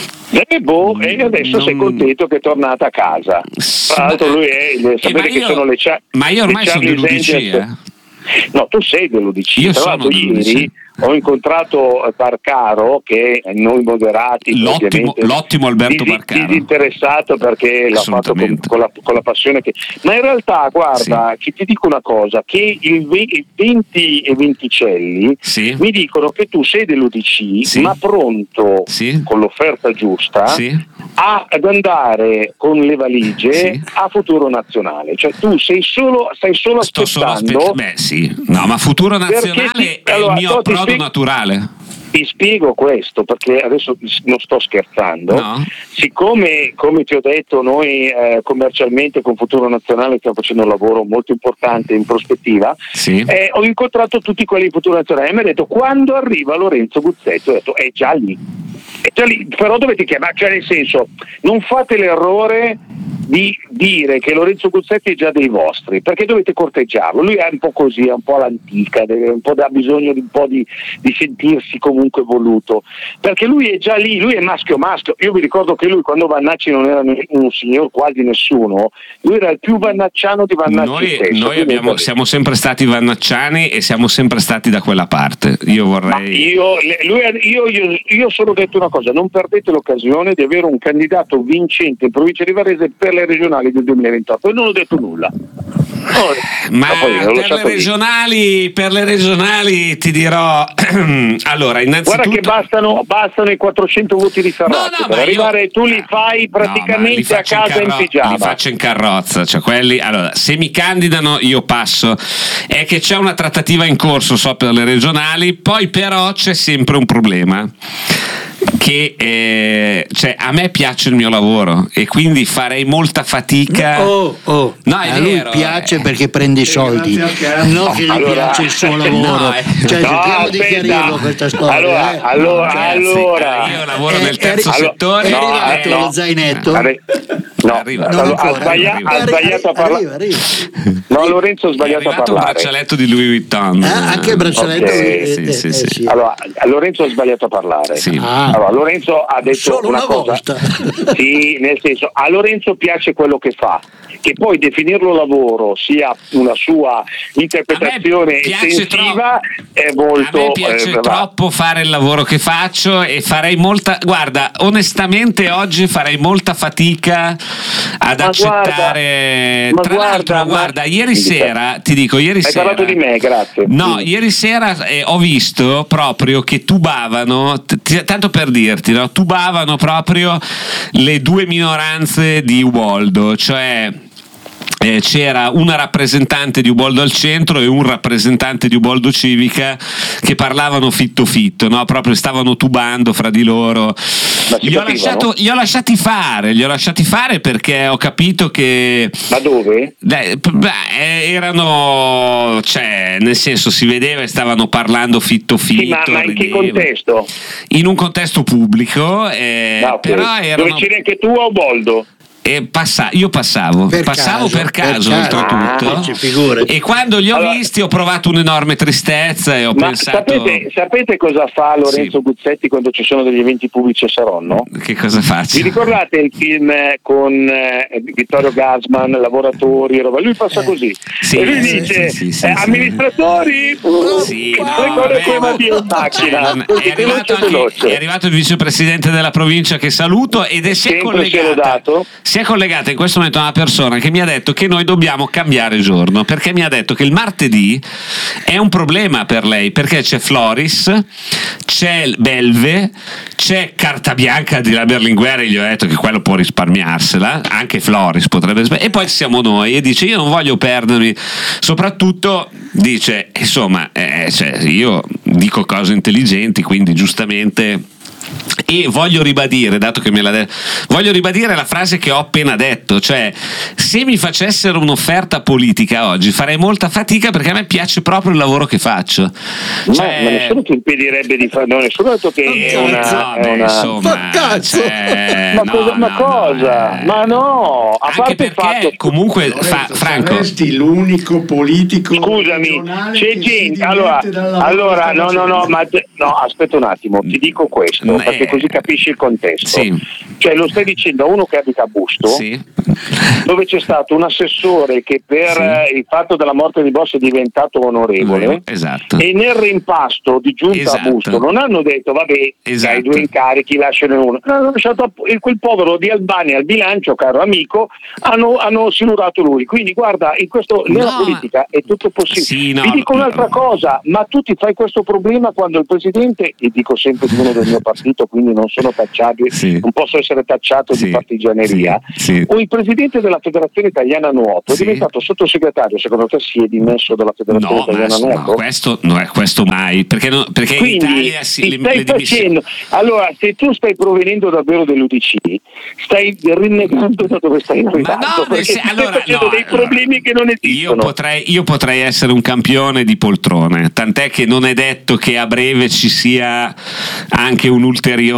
E boh, e adesso Non- sei contento che è tornata a casa. Sì, Tra l'altro ma- lui è, Eh, ma sapete che io- sono le Cha- ma io ormai le sono Charlie's dell'U D C, Angels. eh. No, tu sei dell'U D C. Io Tra sono l'altro dell'U D C. ieri ho incontrato Barcaro, che noi moderati, l'ottimo, l'ottimo Alberto dis- Barcaro, disinteressato, perché l'ha fatto con, con, la, con la passione che... Ma in realtà, guarda, sì. che ti dico una cosa, che il venti e Venticelli sì. mi dicono che tu sei dell'U D C, sì. ma pronto, sì. con l'offerta giusta, sì. a, ad andare con le valigie sì. a Futuro Nazionale. Cioè tu sei solo, stai solo Sto aspettando... Solo aspe- beh sì, no, ma Futuro Nazionale ti, è allora, il mio approdo spiego, naturale. Ti spiego questo, perché adesso non sto scherzando. No. Siccome, come ti ho detto, noi eh, commercialmente con Futuro Nazionale stiamo facendo un lavoro molto importante in prospettiva, sì. eh, ho incontrato tutti quelli di Futuro Nazionale e mi ha detto: quando arriva Lorenzo Guzzetti, ho detto è già lì, è già lì, però dovete chiamare, cioè nel senso, non fate l'errore di dire che Lorenzo Guzzetti è già dei vostri, perché dovete corteggiarlo. Lui è un po' così, è un po' all'antica, deve, un po' ha bisogno di un po' di, di sentirsi comunque voluto, perché lui è già lì, lui è maschio maschio. Io vi ricordo che lui, quando Vannacci non era un signor quasi nessuno, lui era il più vannacciano di Vannacci noi, stesso. Noi abbiamo, siamo sempre stati vannacciani e siamo sempre stati da quella parte. Io vorrei io, lui, io, io, io solo ho detto una cosa: non perdete l'occasione di avere un candidato vincente in provincia di Varese per le regionali del duemilaventotto, e non ho detto nulla. Oh, ma per le, regionali, per le regionali ti dirò allora, innanzitutto guarda che bastano, bastano i quattrocento voti di Ferrazzi no, no, per arrivare io... tu li fai praticamente no, li a casa in, carro... in pigiama, li faccio in carrozza, cioè quelli, allora se mi candidano io passo. È che c'è una trattativa in corso, so, per le regionali, poi però c'è sempre un problema, che eh, cioè a me piace il mio lavoro e quindi farei molta fatica. Oh, oh. No, è a vero, lui piace eh. perché prende i soldi, non che gli allora, piace il suo lavoro. No, eh. Cioè, no, cerchiamo di chiarirlo questa storia. Allora, eh. allora, cioè, allora io lavoro è, nel terzo è, settore. È no, arrivato no, lo zainetto. Arri- no, arriva, allora, ancora, ha, sbaglia- arriva. ha sbagliato a parlare. Arriva, arriva. No, Lorenzo ha sbagliato è a arrivato parlare. un braccialetto di Louis Vuitton. Eh, anche il braccialetto okay. eh, sì, eh, sì, eh, sì. sì. Allora, Lorenzo ha sbagliato a parlare. Sì. Ah. Allora, Lorenzo ha detto Solo una, una cosa. volta. Sì, nel senso, a Lorenzo piace quello che fa, che poi definirlo lavoro sia una sua interpretazione estensiva è molto. A me piace eh, troppo fare il lavoro che faccio e farei molta. Guarda, onestamente oggi farei molta fatica ad ma accettare. Guarda, ma Tra guarda, l'altro, ma... guarda, ieri sera ti dico, ieri Hai sera. parlato di me, grazie. No, sì. ieri sera eh, ho visto proprio che tubavano, t- tanto per dirti, no? Tubavano proprio le due minoranze di Uboldo, cioè eh, c'era una rappresentante di Uboldo al centro e un rappresentante di Uboldo Civica che parlavano fitto fitto, no? Proprio stavano tubando fra di loro. Gli ho, lasciato, gli ho lasciati fare, gli ho lasciati fare perché ho capito che. Ma dove? Beh, erano, cioè, nel senso, si vedeva e stavano parlando fitto fitto. Sì, ma, ma in che contesto? In un contesto pubblico, eh, no, okay. però erano. Dove c'eri anche tu a Uboldo? E passa, io passavo, per passavo caso, per caso, per oltretutto. Ah, e quando li ho allora, visti ho provato un'enorme tristezza e ho ma pensato. Sapete, sapete cosa fa Lorenzo sì. Guzzetti quando ci sono degli eventi pubblici a Saronno? Che cosa faccio? Vi ricordate il film con eh, Vittorio Gassman, Lavoratori, roba? Lui passa eh. così Sì, e lui sì, dice sì, sì, sì, eh, amministratori uh, sì, no, no, come come in macchina. Cioè, è, arrivato anche, è arrivato il vicepresidente della provincia che saluto ed è si è collegata, si è collegata in questo momento una persona che mi ha detto che noi dobbiamo cambiare giorno, perché mi ha detto che il martedì è un problema per lei, perché c'è Floris, c'è Belve, c'è Carta Bianca di la Berlinguer e gli ho detto che quello può risparmiarsela, anche Floris potrebbe risparmiarsela, e poi ci siamo noi e dice io non voglio perdermi, soprattutto dice insomma eh, cioè, io dico cose intelligenti, quindi giustamente. E voglio ribadire, dato che me l'ha detto, voglio ribadire la frase che ho appena detto, cioè se mi facessero un'offerta politica oggi farei molta fatica perché a me piace proprio il lavoro che faccio. Cioè, no, ma nessuno ti impedirebbe di fare, no, nessuno ha detto che è una, no, è beh, una... insomma, cazzo. cioè, ma, no, cosa, ma no, cosa? No, eh. Ma no, a anche parte il fatto comunque Lorenzo, fa, Franco saresti l'unico politico scusami, c'è gente allora, allora no no no ma no, aspetta un attimo, ti dico questo, eh, perché così capisci il contesto. Sì. Cioè lo stai dicendo a uno che abita a Busto, Sì. dove c'è stato un assessore che per Sì. eh, il fatto della morte di Bossi è diventato onorevole, Esatto. e nel rimpasto di giunta Esatto. a Busto non hanno detto vabbè, Esatto. hai due incarichi, lasciane uno, no, hanno lasciato quel povero di Albania al bilancio, caro amico, hanno, hanno silurato lui. Quindi guarda, in questo, nella No, politica è tutto possibile. Sì, no, Vi dico no, un'altra no. cosa, ma tu ti fai questo problema quando il presidente, e dico sempre di uno del mio partito, quindi non sono tacciabile, Sì. non posso essere tacciato Sì, di partigianeria, sì, sì. o il presidente della Federazione Italiana Nuoto Sì. è diventato sottosegretario, secondo te si è dimesso dalla Federazione No, ma Italiana no, Nuoto? questo, no, è questo mai, perché, no, perché in Quindi Italia si, ti le, stai le dimissioni- facendo, allora se tu stai provenendo davvero dell'U D C, stai rinnegando da dove stai Ma arrivando, no, nel perché sen- ti allora, stai facendo no, dei allora, problemi che non io esistono. potrei, io potrei essere un campione di poltrone, tant'è che non è detto che a breve ci sia anche un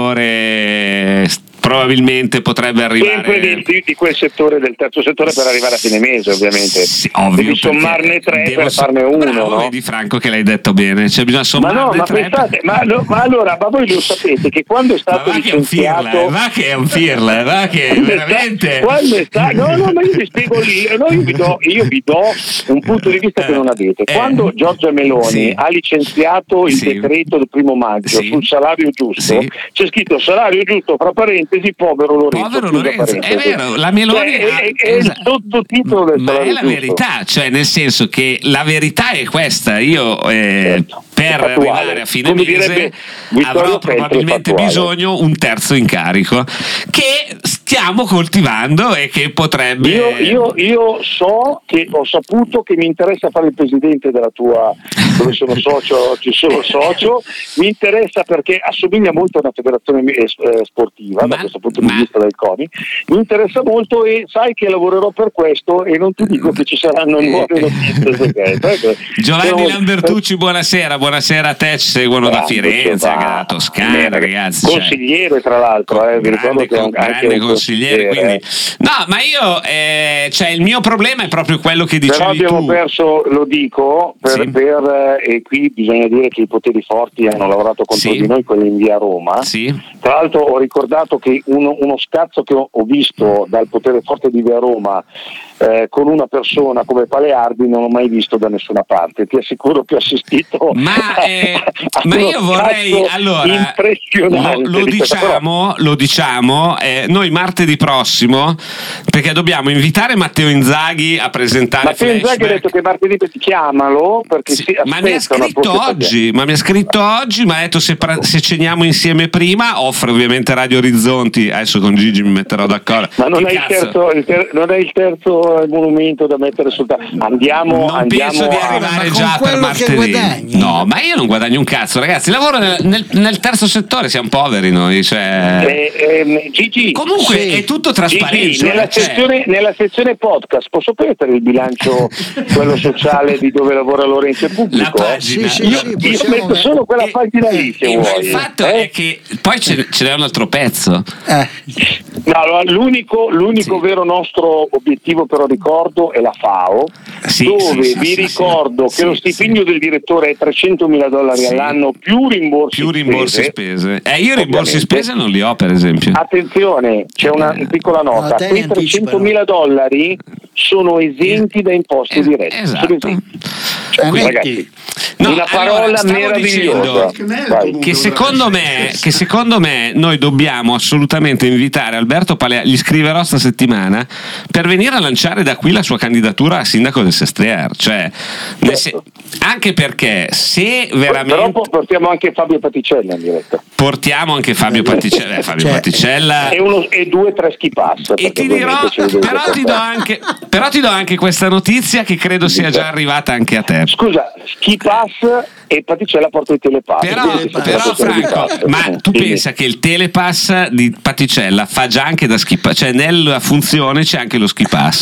ulteriore, probabilmente potrebbe arrivare Sempre di, di- di quel settore, del terzo settore, per arrivare a fine mese, ovviamente. Sì, ovvio, Devi perché sommarne tre devo per so- farne uno, Bravo, no? vedi Franco che l'hai detto bene, cioè bisogna Ma sommarne no, ma tre per- pensate, ma, no, ma allora, ma voi lo sapete che quando è Ma stato va che è un firla, licenziato, eh, va che è un firla, eh, va che Quando è sta- veramente quando è sta- no, no, ma io vi spiego lì, no, io, vi do, io vi do un punto di vista che non avete. Eh, Quando Giorgia Meloni sì. ha licenziato il Sì. decreto del primo maggio Sì. sul salario giusto, Sì. c'è scritto salario giusto, fra parentesi, povero Lorenzo. Povero chiusa Lorenzo, è parentesi. vero, la Meloni Cioè, ha- è, è il esatto. sottotitolo del Ma salario è la giusto. verità, cioè nel senso che la verità è questa, io eh, Certo, per è fattuale. arrivare a fine Come mese direbbe Vittorio avrò Feltri, è probabilmente fattuale. bisogno un terzo incarico che stiamo coltivando e che potrebbe Io, io, io so che ho saputo che mi interessa fare il presidente della tua, dove sono socio, ci sono socio, mi interessa perché assomiglia molto a una federazione eh, sportiva, Ma- da questo punto di ma- vista del CONI, mi interessa molto e sai che lavorerò per questo e non ti dico che ci saranno nuove notizie segrete. Giovanni Sono- Lambertucci, buonasera, buonasera a te, ci seguono da Grande, Firenze, Giovanni. dalla Toscana, Bene, ragazzi. cioè- consigliere tra l'altro, eh, vi ricordo grande, che è un- con- anche grande un consigliere, consigliere, quindi no, ma io eh, cioè il mio problema è proprio quello che dicevi Però abbiamo tu. perso, lo dico, per, Sì. per, eh, e qui bisogna dire che i poteri forti hanno lavorato contro Sì. di noi, quelli in via Roma. Sì. Tra l'altro ho ricordato che uno, uno scazzo che ho, ho visto dal potere forte di via Roma eh, con una persona come Paleardi non l'ho mai visto da nessuna parte. Ti assicuro che ho assistito Ma, eh, a ma uno io vorrei scazzo allora impressionante lo, lo di questa- diciamo, lo diciamo eh, noi martedì prossimo, perché dobbiamo invitare Matteo Inzaghi a presentare Ma Matteo Inzaghi ha Flashback. detto che martedì ti chiamalo perché Sì, si ma mi ha aspetta una scritto prospettiva. oggi, ma mi ha scritto oggi, mi ha detto se, pra- se ceniamo insieme prima, offre ovviamente Radio Orizzonti, adesso con Gigi mi metterò d'accordo. Ma non Che è, il cazzo? terzo, il ter- non è il terzo monumento da mettere sul tavolo. Andiamo, Non andiamo penso di a- arrivare Ma con già per quello che martedì. guadagni. No, ma io non guadagno un cazzo, ragazzi. Lavoro nel, nel- nel terzo settore, siamo poveri noi. Cioè... Eh, ehm, Gigi, Comunque sì. è tutto trasparente. Gigi, nella, cioè- sezione, nella sezione podcast posso prendere il bilancio, quello sociale di dove lavora Lorenzo è pubblico? La pagina. Sì, sì, Io, sì, io possiamo- metto solo quella E- pagina lì se e- ma vuoi. il fatto eh? è che poi ce, ce n'è un altro pezzo. Eh, No, allora, l'unico, l'unico Sì. vero nostro obiettivo però ricordo è la FAO, Sì, dove sì, sì, vi sì, ricordo sì, che lo sì, stipendio del direttore è trecentomila dollari Sì. all'anno più rimborsi Più rimborsi spese. spese. Eh, io rimborsi Ovviamente. spese non li ho, per esempio. Attenzione, c'è una Eh. piccola nota, No, te quei ne anticipano. trecentomila dollari sono esenti da imposti Es- diretti. Sono esatto. esenti. cioè, Quindi, metti- ragazzi, No, una allora, parola stavo meravigliosa. dicendo Vai. che secondo me che secondo me noi dobbiamo assolutamente invitare Alberto Paleardi, gli scriverò sta settimana per venire a lanciare da qui la sua candidatura a sindaco del Sestriere, cioè nel se- anche perché se Però veramente poi portiamo anche Fabio Paticella in diretta. portiamo anche Fabio Paticella, eh, Fabio Cioè, Paticella E, uno, e due tre ski pass. e perché ti dirò, ovviamente ce li dovete però ti do portare. anche però ti do anche questa notizia che credo sia già arrivata anche a te. Scusa, ski pass e Paticella porta i telepass. Però, quindi si però può portare i Franco, pass. ma tu Quindi- pensa che il telepass di Paticella fa già anche da ski pass, cioè nella funzione c'è anche lo ski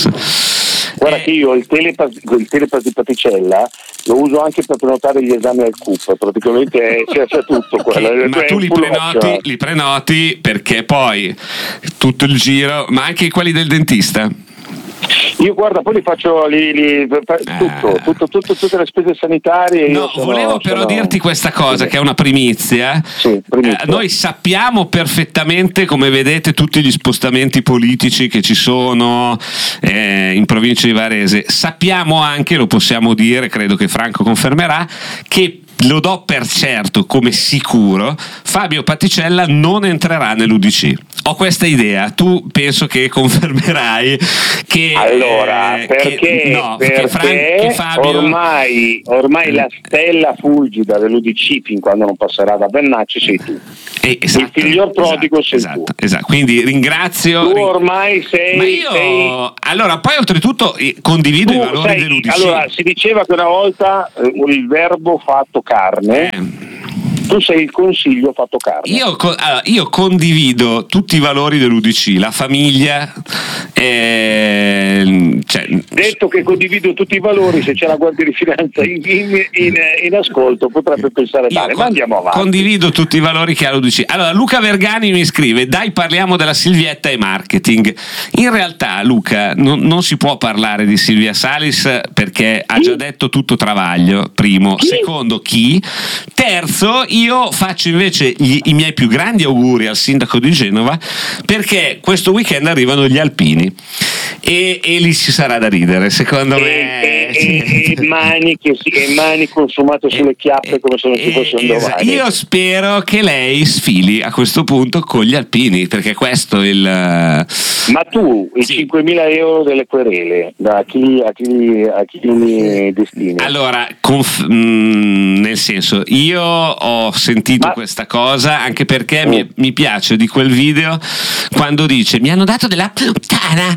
pass. Guarda Eh, che io il telepass, il telepass di Paticella lo uso anche per prenotare gli esami al C U P, praticamente è- c'è, c'è tutto quello. che- ma è tu un li full prenoti, option. li prenoti perché poi tutto il giro, ma anche quelli del dentista. Io guarda, poi li faccio li, li, tutto, ah. tutto, tutto, tutte le spese sanitarie. No, io sono, volevo però sono... dirti questa cosa, sì, che è una primizia. Sì, primizia. Eh, noi sappiamo perfettamente, come vedete, tutti gli spostamenti politici che ci sono eh, in provincia di Varese. Sappiamo anche, lo possiamo dire, credo che Franco confermerà, che lo do per certo, come sicuro, Fabio Paticella non entrerà nell'U D C. Ho questa idea, tu penso che confermerai che allora eh, perché, che, no, perché che, Fran- che Fabio... ormai, ormai la stella fulgida dell'U D C fin quando non passerà da Bennacci sei tu. Eh, esatto, il figlior prodigo esatto, sei esatto, tu. Esatto. Quindi ringrazio. Tu ormai sei. Ma io sei... allora, poi oltretutto condivido tu i valori sei, dell'U D C. Allora, si diceva che una volta eh, il verbo fatto carne. Eh. Tu sei il consiglio fatto carne. Io, allora, io condivido tutti i valori dell'U D C, la famiglia. Eh, cioè, detto che condivido tutti i valori, se c'è la Guardia di Finanza in, in, in, in ascolto potrebbe pensare tale, ma andiamo avanti. Condivido tutti i valori che ha l'U D C. Allora, Luca Vergani mi scrive: dai, parliamo della Silvietta e marketing. In realtà, Luca, non, non si può parlare di Silvia Salis perché ha già detto tutto Travaglio, primo. Chi? Secondo, chi? Terzo, io faccio invece gli, i miei più grandi auguri al sindaco di Genova, perché questo weekend arrivano gli alpini e, e lì ci sarà da ridere, secondo e, me. E, e, e, mani che si, e mani consumate sulle chiappe come se non ci fosse un domani. Io spero che lei sfili a questo punto con gli alpini, perché questo è il... Ma tu i sì. cinquemila euro delle querele da chi, a chi, a chi li destini? Allora, conf- mh, nel senso, io ho sentito Ma... questa cosa anche perché mm. mi, mi piace di quel video quando dice mi hanno dato della puttana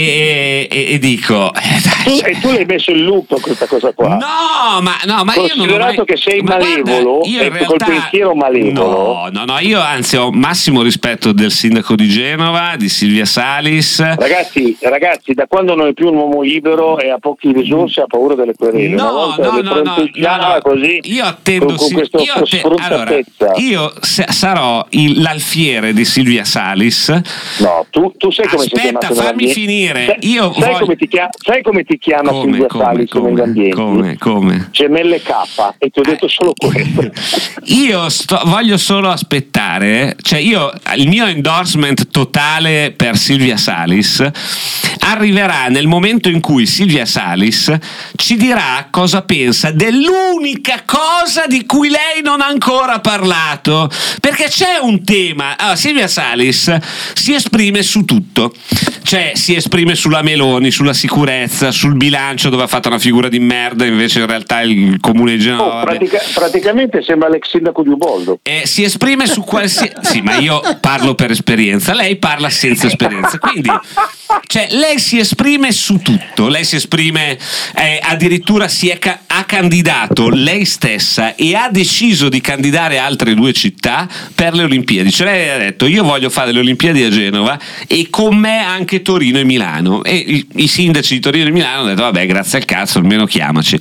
e, e, e dico eh, dai, tu, e tu l'hai messo in loop questa cosa qua? No, ma, no, ma io non ho mai... che sei ma malevolo, guarda, io in realtà... col pensiero malevolo. No, no, no, io anzi ho massimo rispetto del sindaco di Genova, di Silvia Salis. Ragazzi, ragazzi, da quando non è più un uomo libero e ha pochi risorse ha paura delle querele. No, no, no, no, no, no, così, io attendo con, con questo io, atte- allora, io se, sarò il, l'alfiere di Silvia Salis. No, tu, tu sai come Aspetta, sei chiamato fammi finire. Sai, io sai, voglio... come ti chiama, sai come ti chiama come, Silvia come, Salis come, negli ambienti? Come, come? Gemelle K, e ti ho detto solo questo. Io sto, voglio solo aspettare, cioè io il mio endorsement totale per Silvia Salis arriverà nel momento in cui Silvia Salis ci dirà cosa pensa dell'unica cosa di cui lei non ha ancora parlato, perché c'è un tema. Allora, Silvia Salis si esprime su tutto, cioè si esprime sulla Meloni, sulla sicurezza, sul bilancio dove ha fatto una figura di merda, invece in realtà il comune di Genova oh, pratica, praticamente sembra l'ex sindaco di Uboldo. Eh, si esprime su qualsiasi sì, ma io parlo per esperienza, lei parla senza esperienza, quindi cioè lei si esprime su tutto, lei si esprime eh, addirittura si è ca- ha candidato lei stessa e ha deciso di candidare altre due città per le Olimpiadi, cioè lei ha detto io voglio fare le Olimpiadi a Genova e con me anche Torino e Milano, e i, i sindaci di Torino e Milano hanno detto vabbè grazie al cazzo almeno chiamaci.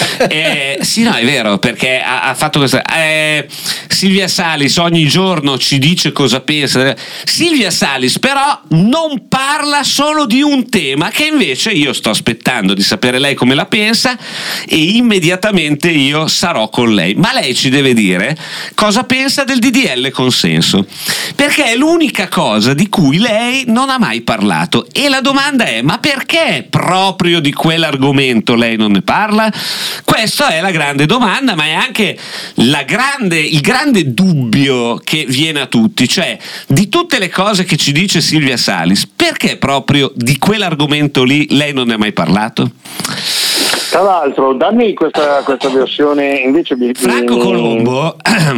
Eh, sì, no, è vero, perché ha, ha fatto questa eh, Silvia Salis ogni giorno ci dice cosa pensa. Silvia Salis però non parla solo di un tema che invece io sto aspettando di sapere lei come la pensa e immediatamente io sarò con lei, ma lei ci deve dire cosa pensa del D D L consenso, perché è l'unica cosa di cui lei non ha mai parlato, e la domanda è ma perché proprio di quell'argomento lei non ne parla? Questa è la grande domanda, ma è anche la grande, il grande dubbio che viene a tutti, cioè di tutte le cose che ci dice Silvia Salis, perché proprio di quell'argomento lì lei non ne ha mai parlato? Tra l'altro, dammi questa, questa versione invece di Franco Colombo.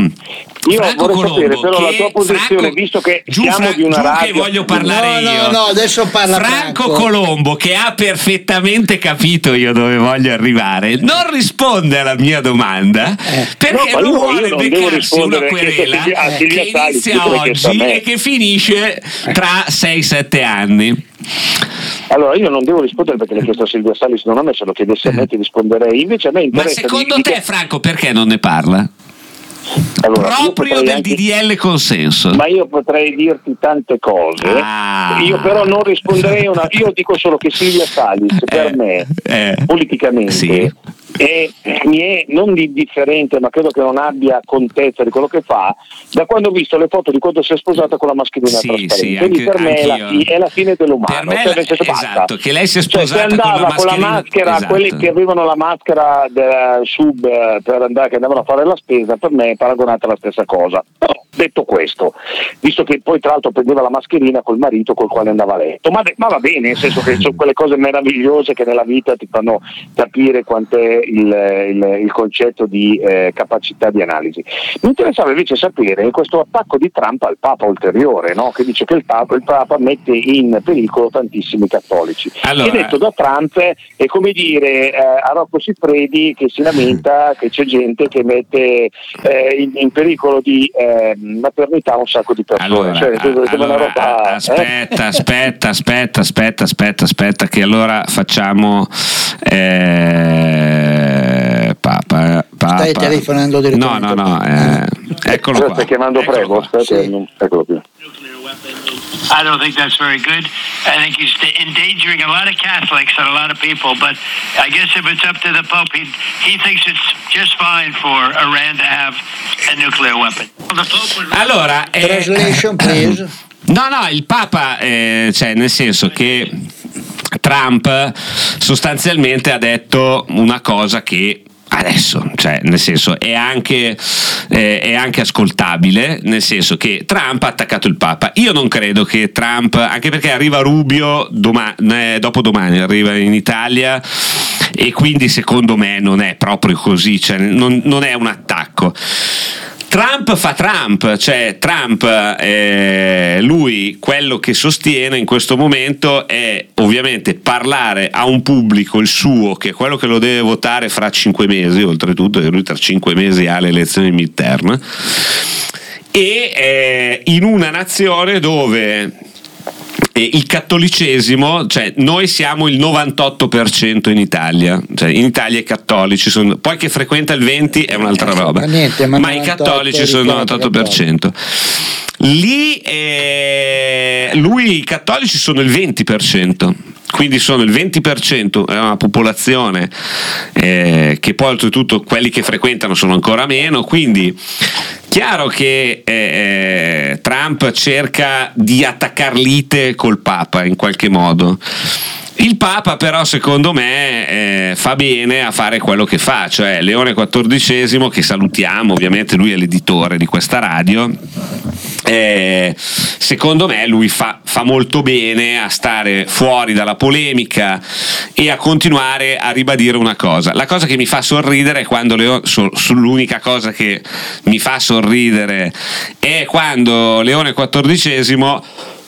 Io Franco vorrei Colombo, sapere però che la tua posizione, Franco, visto che giù, siamo Fra, di una giù radio che voglio parlare no, io. No, no, adesso parla Franco, Franco Colombo, che ha perfettamente capito io dove voglio arrivare, non risponde alla mia domanda eh. perché no, lui io, vuole io beccarsi una querela che, che, che inizia oggi e che finisce tra sei sette anni. Allora io non devo rispondere perché l'ha chiesto a Silvia Salis, non a me, se lo chiedesse a me ti risponderei, invece a me interessa. Ma secondo di, te di... Franco perché non ne parla? Allora, proprio del anche, D D L consenso. Ma io potrei dirti tante cose, ah. io però non risponderei una, io dico solo che Silvia Salis eh, per me eh, politicamente sì. è, mi è non indifferente, ma credo che non abbia contezza di quello che fa da quando ho visto le foto di quando si è sposata con la mascherina sì, trasparente. sì, quindi anche, per me è la, fi, è la fine dell'umano, per me cioè, la, senso, esatto, che lei si è sposata cioè, se andava con la, con la maschera, esatto. quelli che avevano la maschera del sub per andare, che andavano a fare la spesa, per me è paragonata alla stessa cosa. Però, detto questo, visto che poi tra l'altro prendeva la mascherina col marito col quale andava a letto, ma, ma va bene, nel senso che sono quelle cose meravigliose che nella vita ti fanno capire quant'è il, il, il concetto di eh, capacità di analisi. Mi interessava invece sapere questo attacco di Trump al Papa ulteriore, no? Che dice che il Papa, il Papa mette in pericolo tantissimi cattolici. Allora, che detto da Trump è come dire eh, a Rocco Siffredi che si lamenta che c'è gente che mette eh, in, in pericolo di eh, maternità un sacco di persone. Allora, cioè, a, allora roba, aspetta, eh? aspetta, aspetta, aspetta, aspetta, aspetta, che allora facciamo eh, Papa, Papa. Stai telefonando direttamente? No, no, no, eh, eccolo qua. Stai chiamando Prego? Sì. Eccolo qui. I don't think that's very good. I think he's endangering a lot of Catholics and a lot of people, but I guess if it's up to the Pope, he, he thinks it's just fine for Iran to have a nuclear weapon. The Pope would... Allora, eh, Translation, please. No, no, il Papa, eh, cioè nel senso che Trump sostanzialmente ha detto una cosa che adesso, cioè nel senso è anche, eh, è anche ascoltabile, nel senso che Trump ha attaccato il Papa. Io non credo che Trump, anche perché arriva Rubio domani, eh, dopo domani arriva in Italia e quindi secondo me non è proprio così, cioè non, non è un attacco. Trump fa Trump, cioè Trump, eh, lui quello che sostiene in questo momento è ovviamente parlare a un pubblico, il suo, che è quello che lo deve votare fra cinque mesi, oltretutto lui tra cinque mesi ha le elezioni midterm, e eh, in una nazione dove e il cattolicesimo, cioè noi siamo il novantotto per cento in Italia, cioè in Italia i cattolici sono, poi che frequenta il venti è un'altra roba, ma, niente, ma, ma i cattolici sono il novantotto per cento. Lì eh, lui i cattolici sono il venti per cento, quindi sono il venti per cento, è una popolazione eh, che poi oltretutto quelli che frequentano sono ancora meno, quindi chiaro che eh, Trump cerca di attaccar lite col Papa in qualche modo. Il Papa però secondo me eh, fa bene a fare quello che fa, cioè Leone quattordicesimo, che salutiamo, ovviamente lui è l'editore di questa radio, eh, secondo me lui fa, fa molto bene a stare fuori dalla polemica e a continuare a ribadire una cosa. La cosa che mi fa sorridere è quando Leone, so, l'unica cosa che mi fa sorridere è quando Leone quattordicesimo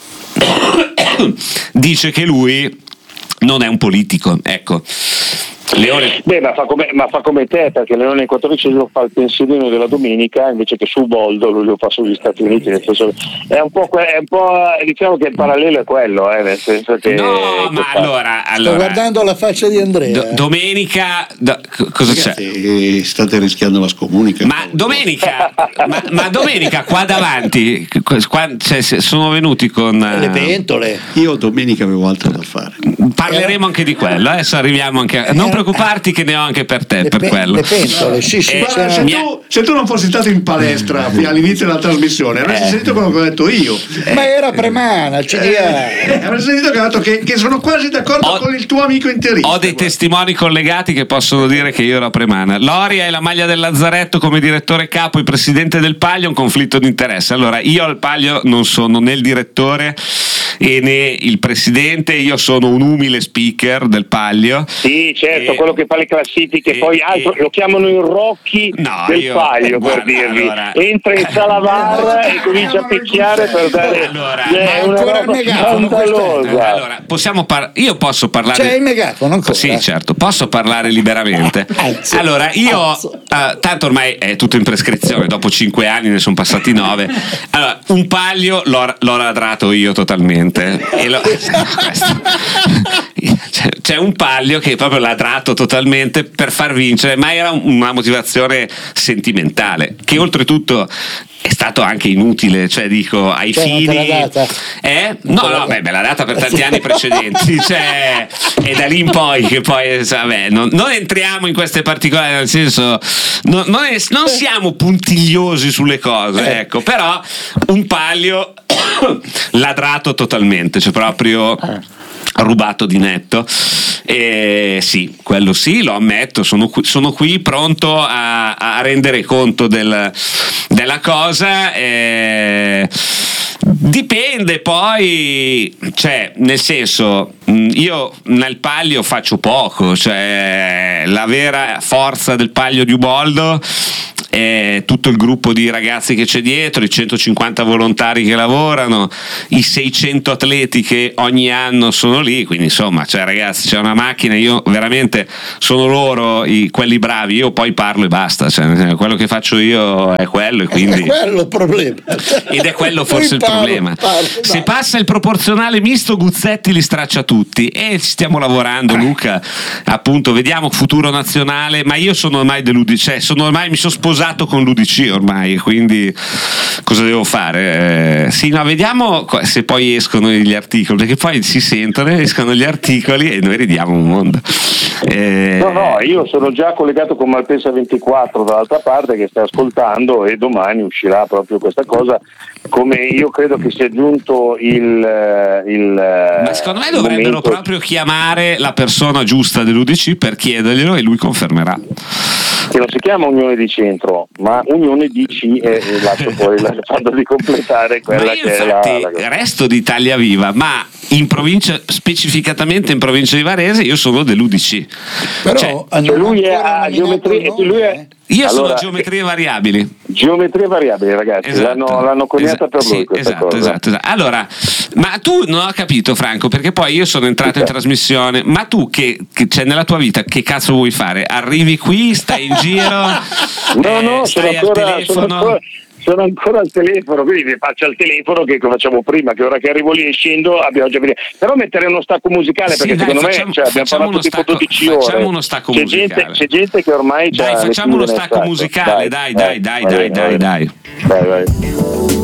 dice che lui non è un politico, ecco. Leone. Beh, ma fa, come, ma fa come te, perché Leone quattordicesimo fa il pensierino della domenica invece che su Boldo lui lo fa sugli Stati Uniti, nel senso, è un po', è un po' diciamo che il parallelo è quello, eh, nel senso che no, ma fa... allora, allora sto guardando la faccia di Andrea. Do, domenica do, cosa Ragazzi, c'è? eh, state rischiando la scomunica. Ma domenica, ma, ma domenica qua davanti qua, cioè, sono venuti con le pentole. Io domenica avevo altro da fare. Parleremo anche di quello, adesso arriviamo anche a, non preoccuparti che ne ho anche per te, le per pe- quello. Le pentole, sì, sì. Eh, Guarda, se, tu, se tu non fossi stato in palestra all'inizio della trasmissione avresti Eh. sentito quello che ho detto io. Ma era Premana, il C D A. Eh, avresti sentito che ho detto che, che sono quasi d'accordo Ho- con il tuo amico interista. Ho dei guarda. testimoni collegati che possono dire che io ero a Premana. Loria e la maglia del Lazzaretto come direttore capo e presidente del Palio, un conflitto di interesse. Allora, io al Palio non sono né il direttore e né il presidente, io sono un umile speaker del Palio. Sì, certo, E- quello che fa le classifiche, e- poi altro, e- lo chiamano il Rocchi No, del io- Palio, guarda, per dirvi. allora- Entra in sala VAR e comincia a picchiare per dare Allora, è ma una ancora il roba megafono, scandalosa. Allora, possiamo par- io posso parlare. C'è il megafono ancora? Sì, certo, posso parlare liberamente. Alzo, Allora, io alzo. eh, tanto ormai è tutto in prescrizione, dopo cinque anni ne sono passati nove. Allora, un Palio l'ho, l'ho ladrato io totalmente. E lo, questo- c'è, c'è un Paglio che è proprio ladrato totalmente per far vincere, ma era una motivazione sentimentale, che oltretutto è stato anche inutile, cioè dico ai cioè, fini non te l'ha data? Eh? No, no, beh, me l'ha data per tanti anni precedenti, cioè, è da lì in poi che poi vabbè, non, non entriamo in queste particolari, nel senso non, non, è, non siamo puntigliosi sulle cose, ecco, però un Paglio ladrato totalmente, cioè proprio rubato di netto. E sì, quello sì, lo ammetto, sono qui, sono qui pronto a, a rendere conto del, della cosa. E dipende poi, cioè, nel senso, io nel Paglio faccio poco, cioè la vera forza del Paglio di Uboldo è tutto il gruppo di ragazzi che c'è dietro, i centocinquanta volontari che lavorano, i seicento atleti che ogni anno sono lì, quindi insomma, cioè ragazzi, c'è una macchina, io veramente sono loro i, quelli bravi, io poi parlo e basta, cioè, quello che faccio io è quello e quindi è quello il problema, ed è quello forse il parlo, problema parlo, se passa il proporzionale misto Guzzetti li straccia tutti e ci stiamo lavorando, Luca, appunto, vediamo futuro nazionale, ma io sono ormai dell'U D C, cioè sono ormai mi sono sposato con l'U D C ormai, quindi cosa devo fare? Eh, sì, no, vediamo se poi escono gli articoli, perché poi si sentono, escono gli articoli e noi ridiamo un mondo. Eh... No, no, io sono già collegato con Malpensa ventiquattro dall'altra parte che sta ascoltando e domani uscirà proprio questa cosa, come io credo che sia giunto il, il ma secondo me dovrebbero momento... proprio chiamare la persona giusta dell'U D C per chiederglielo e lui confermerà. Che non si chiama Unione di Centro, ma Unione D C, e, e lascio poi la fatto di completare quella ma io che infatti è la, la... resto di Italia Viva, ma in provincia, specificatamente in provincia di Varese, io sono dell'U D C. Però cioè, cioè lui è a geometria, lui è io allora, sono geometrie variabili. Geometrie variabili, ragazzi, esatto, l'hanno, l'hanno coniata esatto, per lui sì, questa esatto, cosa. Esatto, esatto. Allora, ma tu non ho capito, Franco, perché poi io sono entrato in trasmissione, ma tu che, che c'è nella tua vita, che cazzo vuoi fare? Arrivi qui, stai in giro, no, eh, no, stai sono al ancora, telefono? sono ancora, sono ancora al telefono, quindi vi faccio al telefono che facciamo prima, che ora che arrivo lì e scendo abbiamo già finito. Però mettere uno stacco musicale, perché sì, dai, secondo facciamo, me cioè, abbiamo parlato tipo stacco, dodici ore. Facciamo uno stacco c'è musicale. Gente, c'è gente che ormai dai, c'ha facciamo uno le stacco musicale, dai, dai, dai, dai, dai, dai, dai. Vai, vai.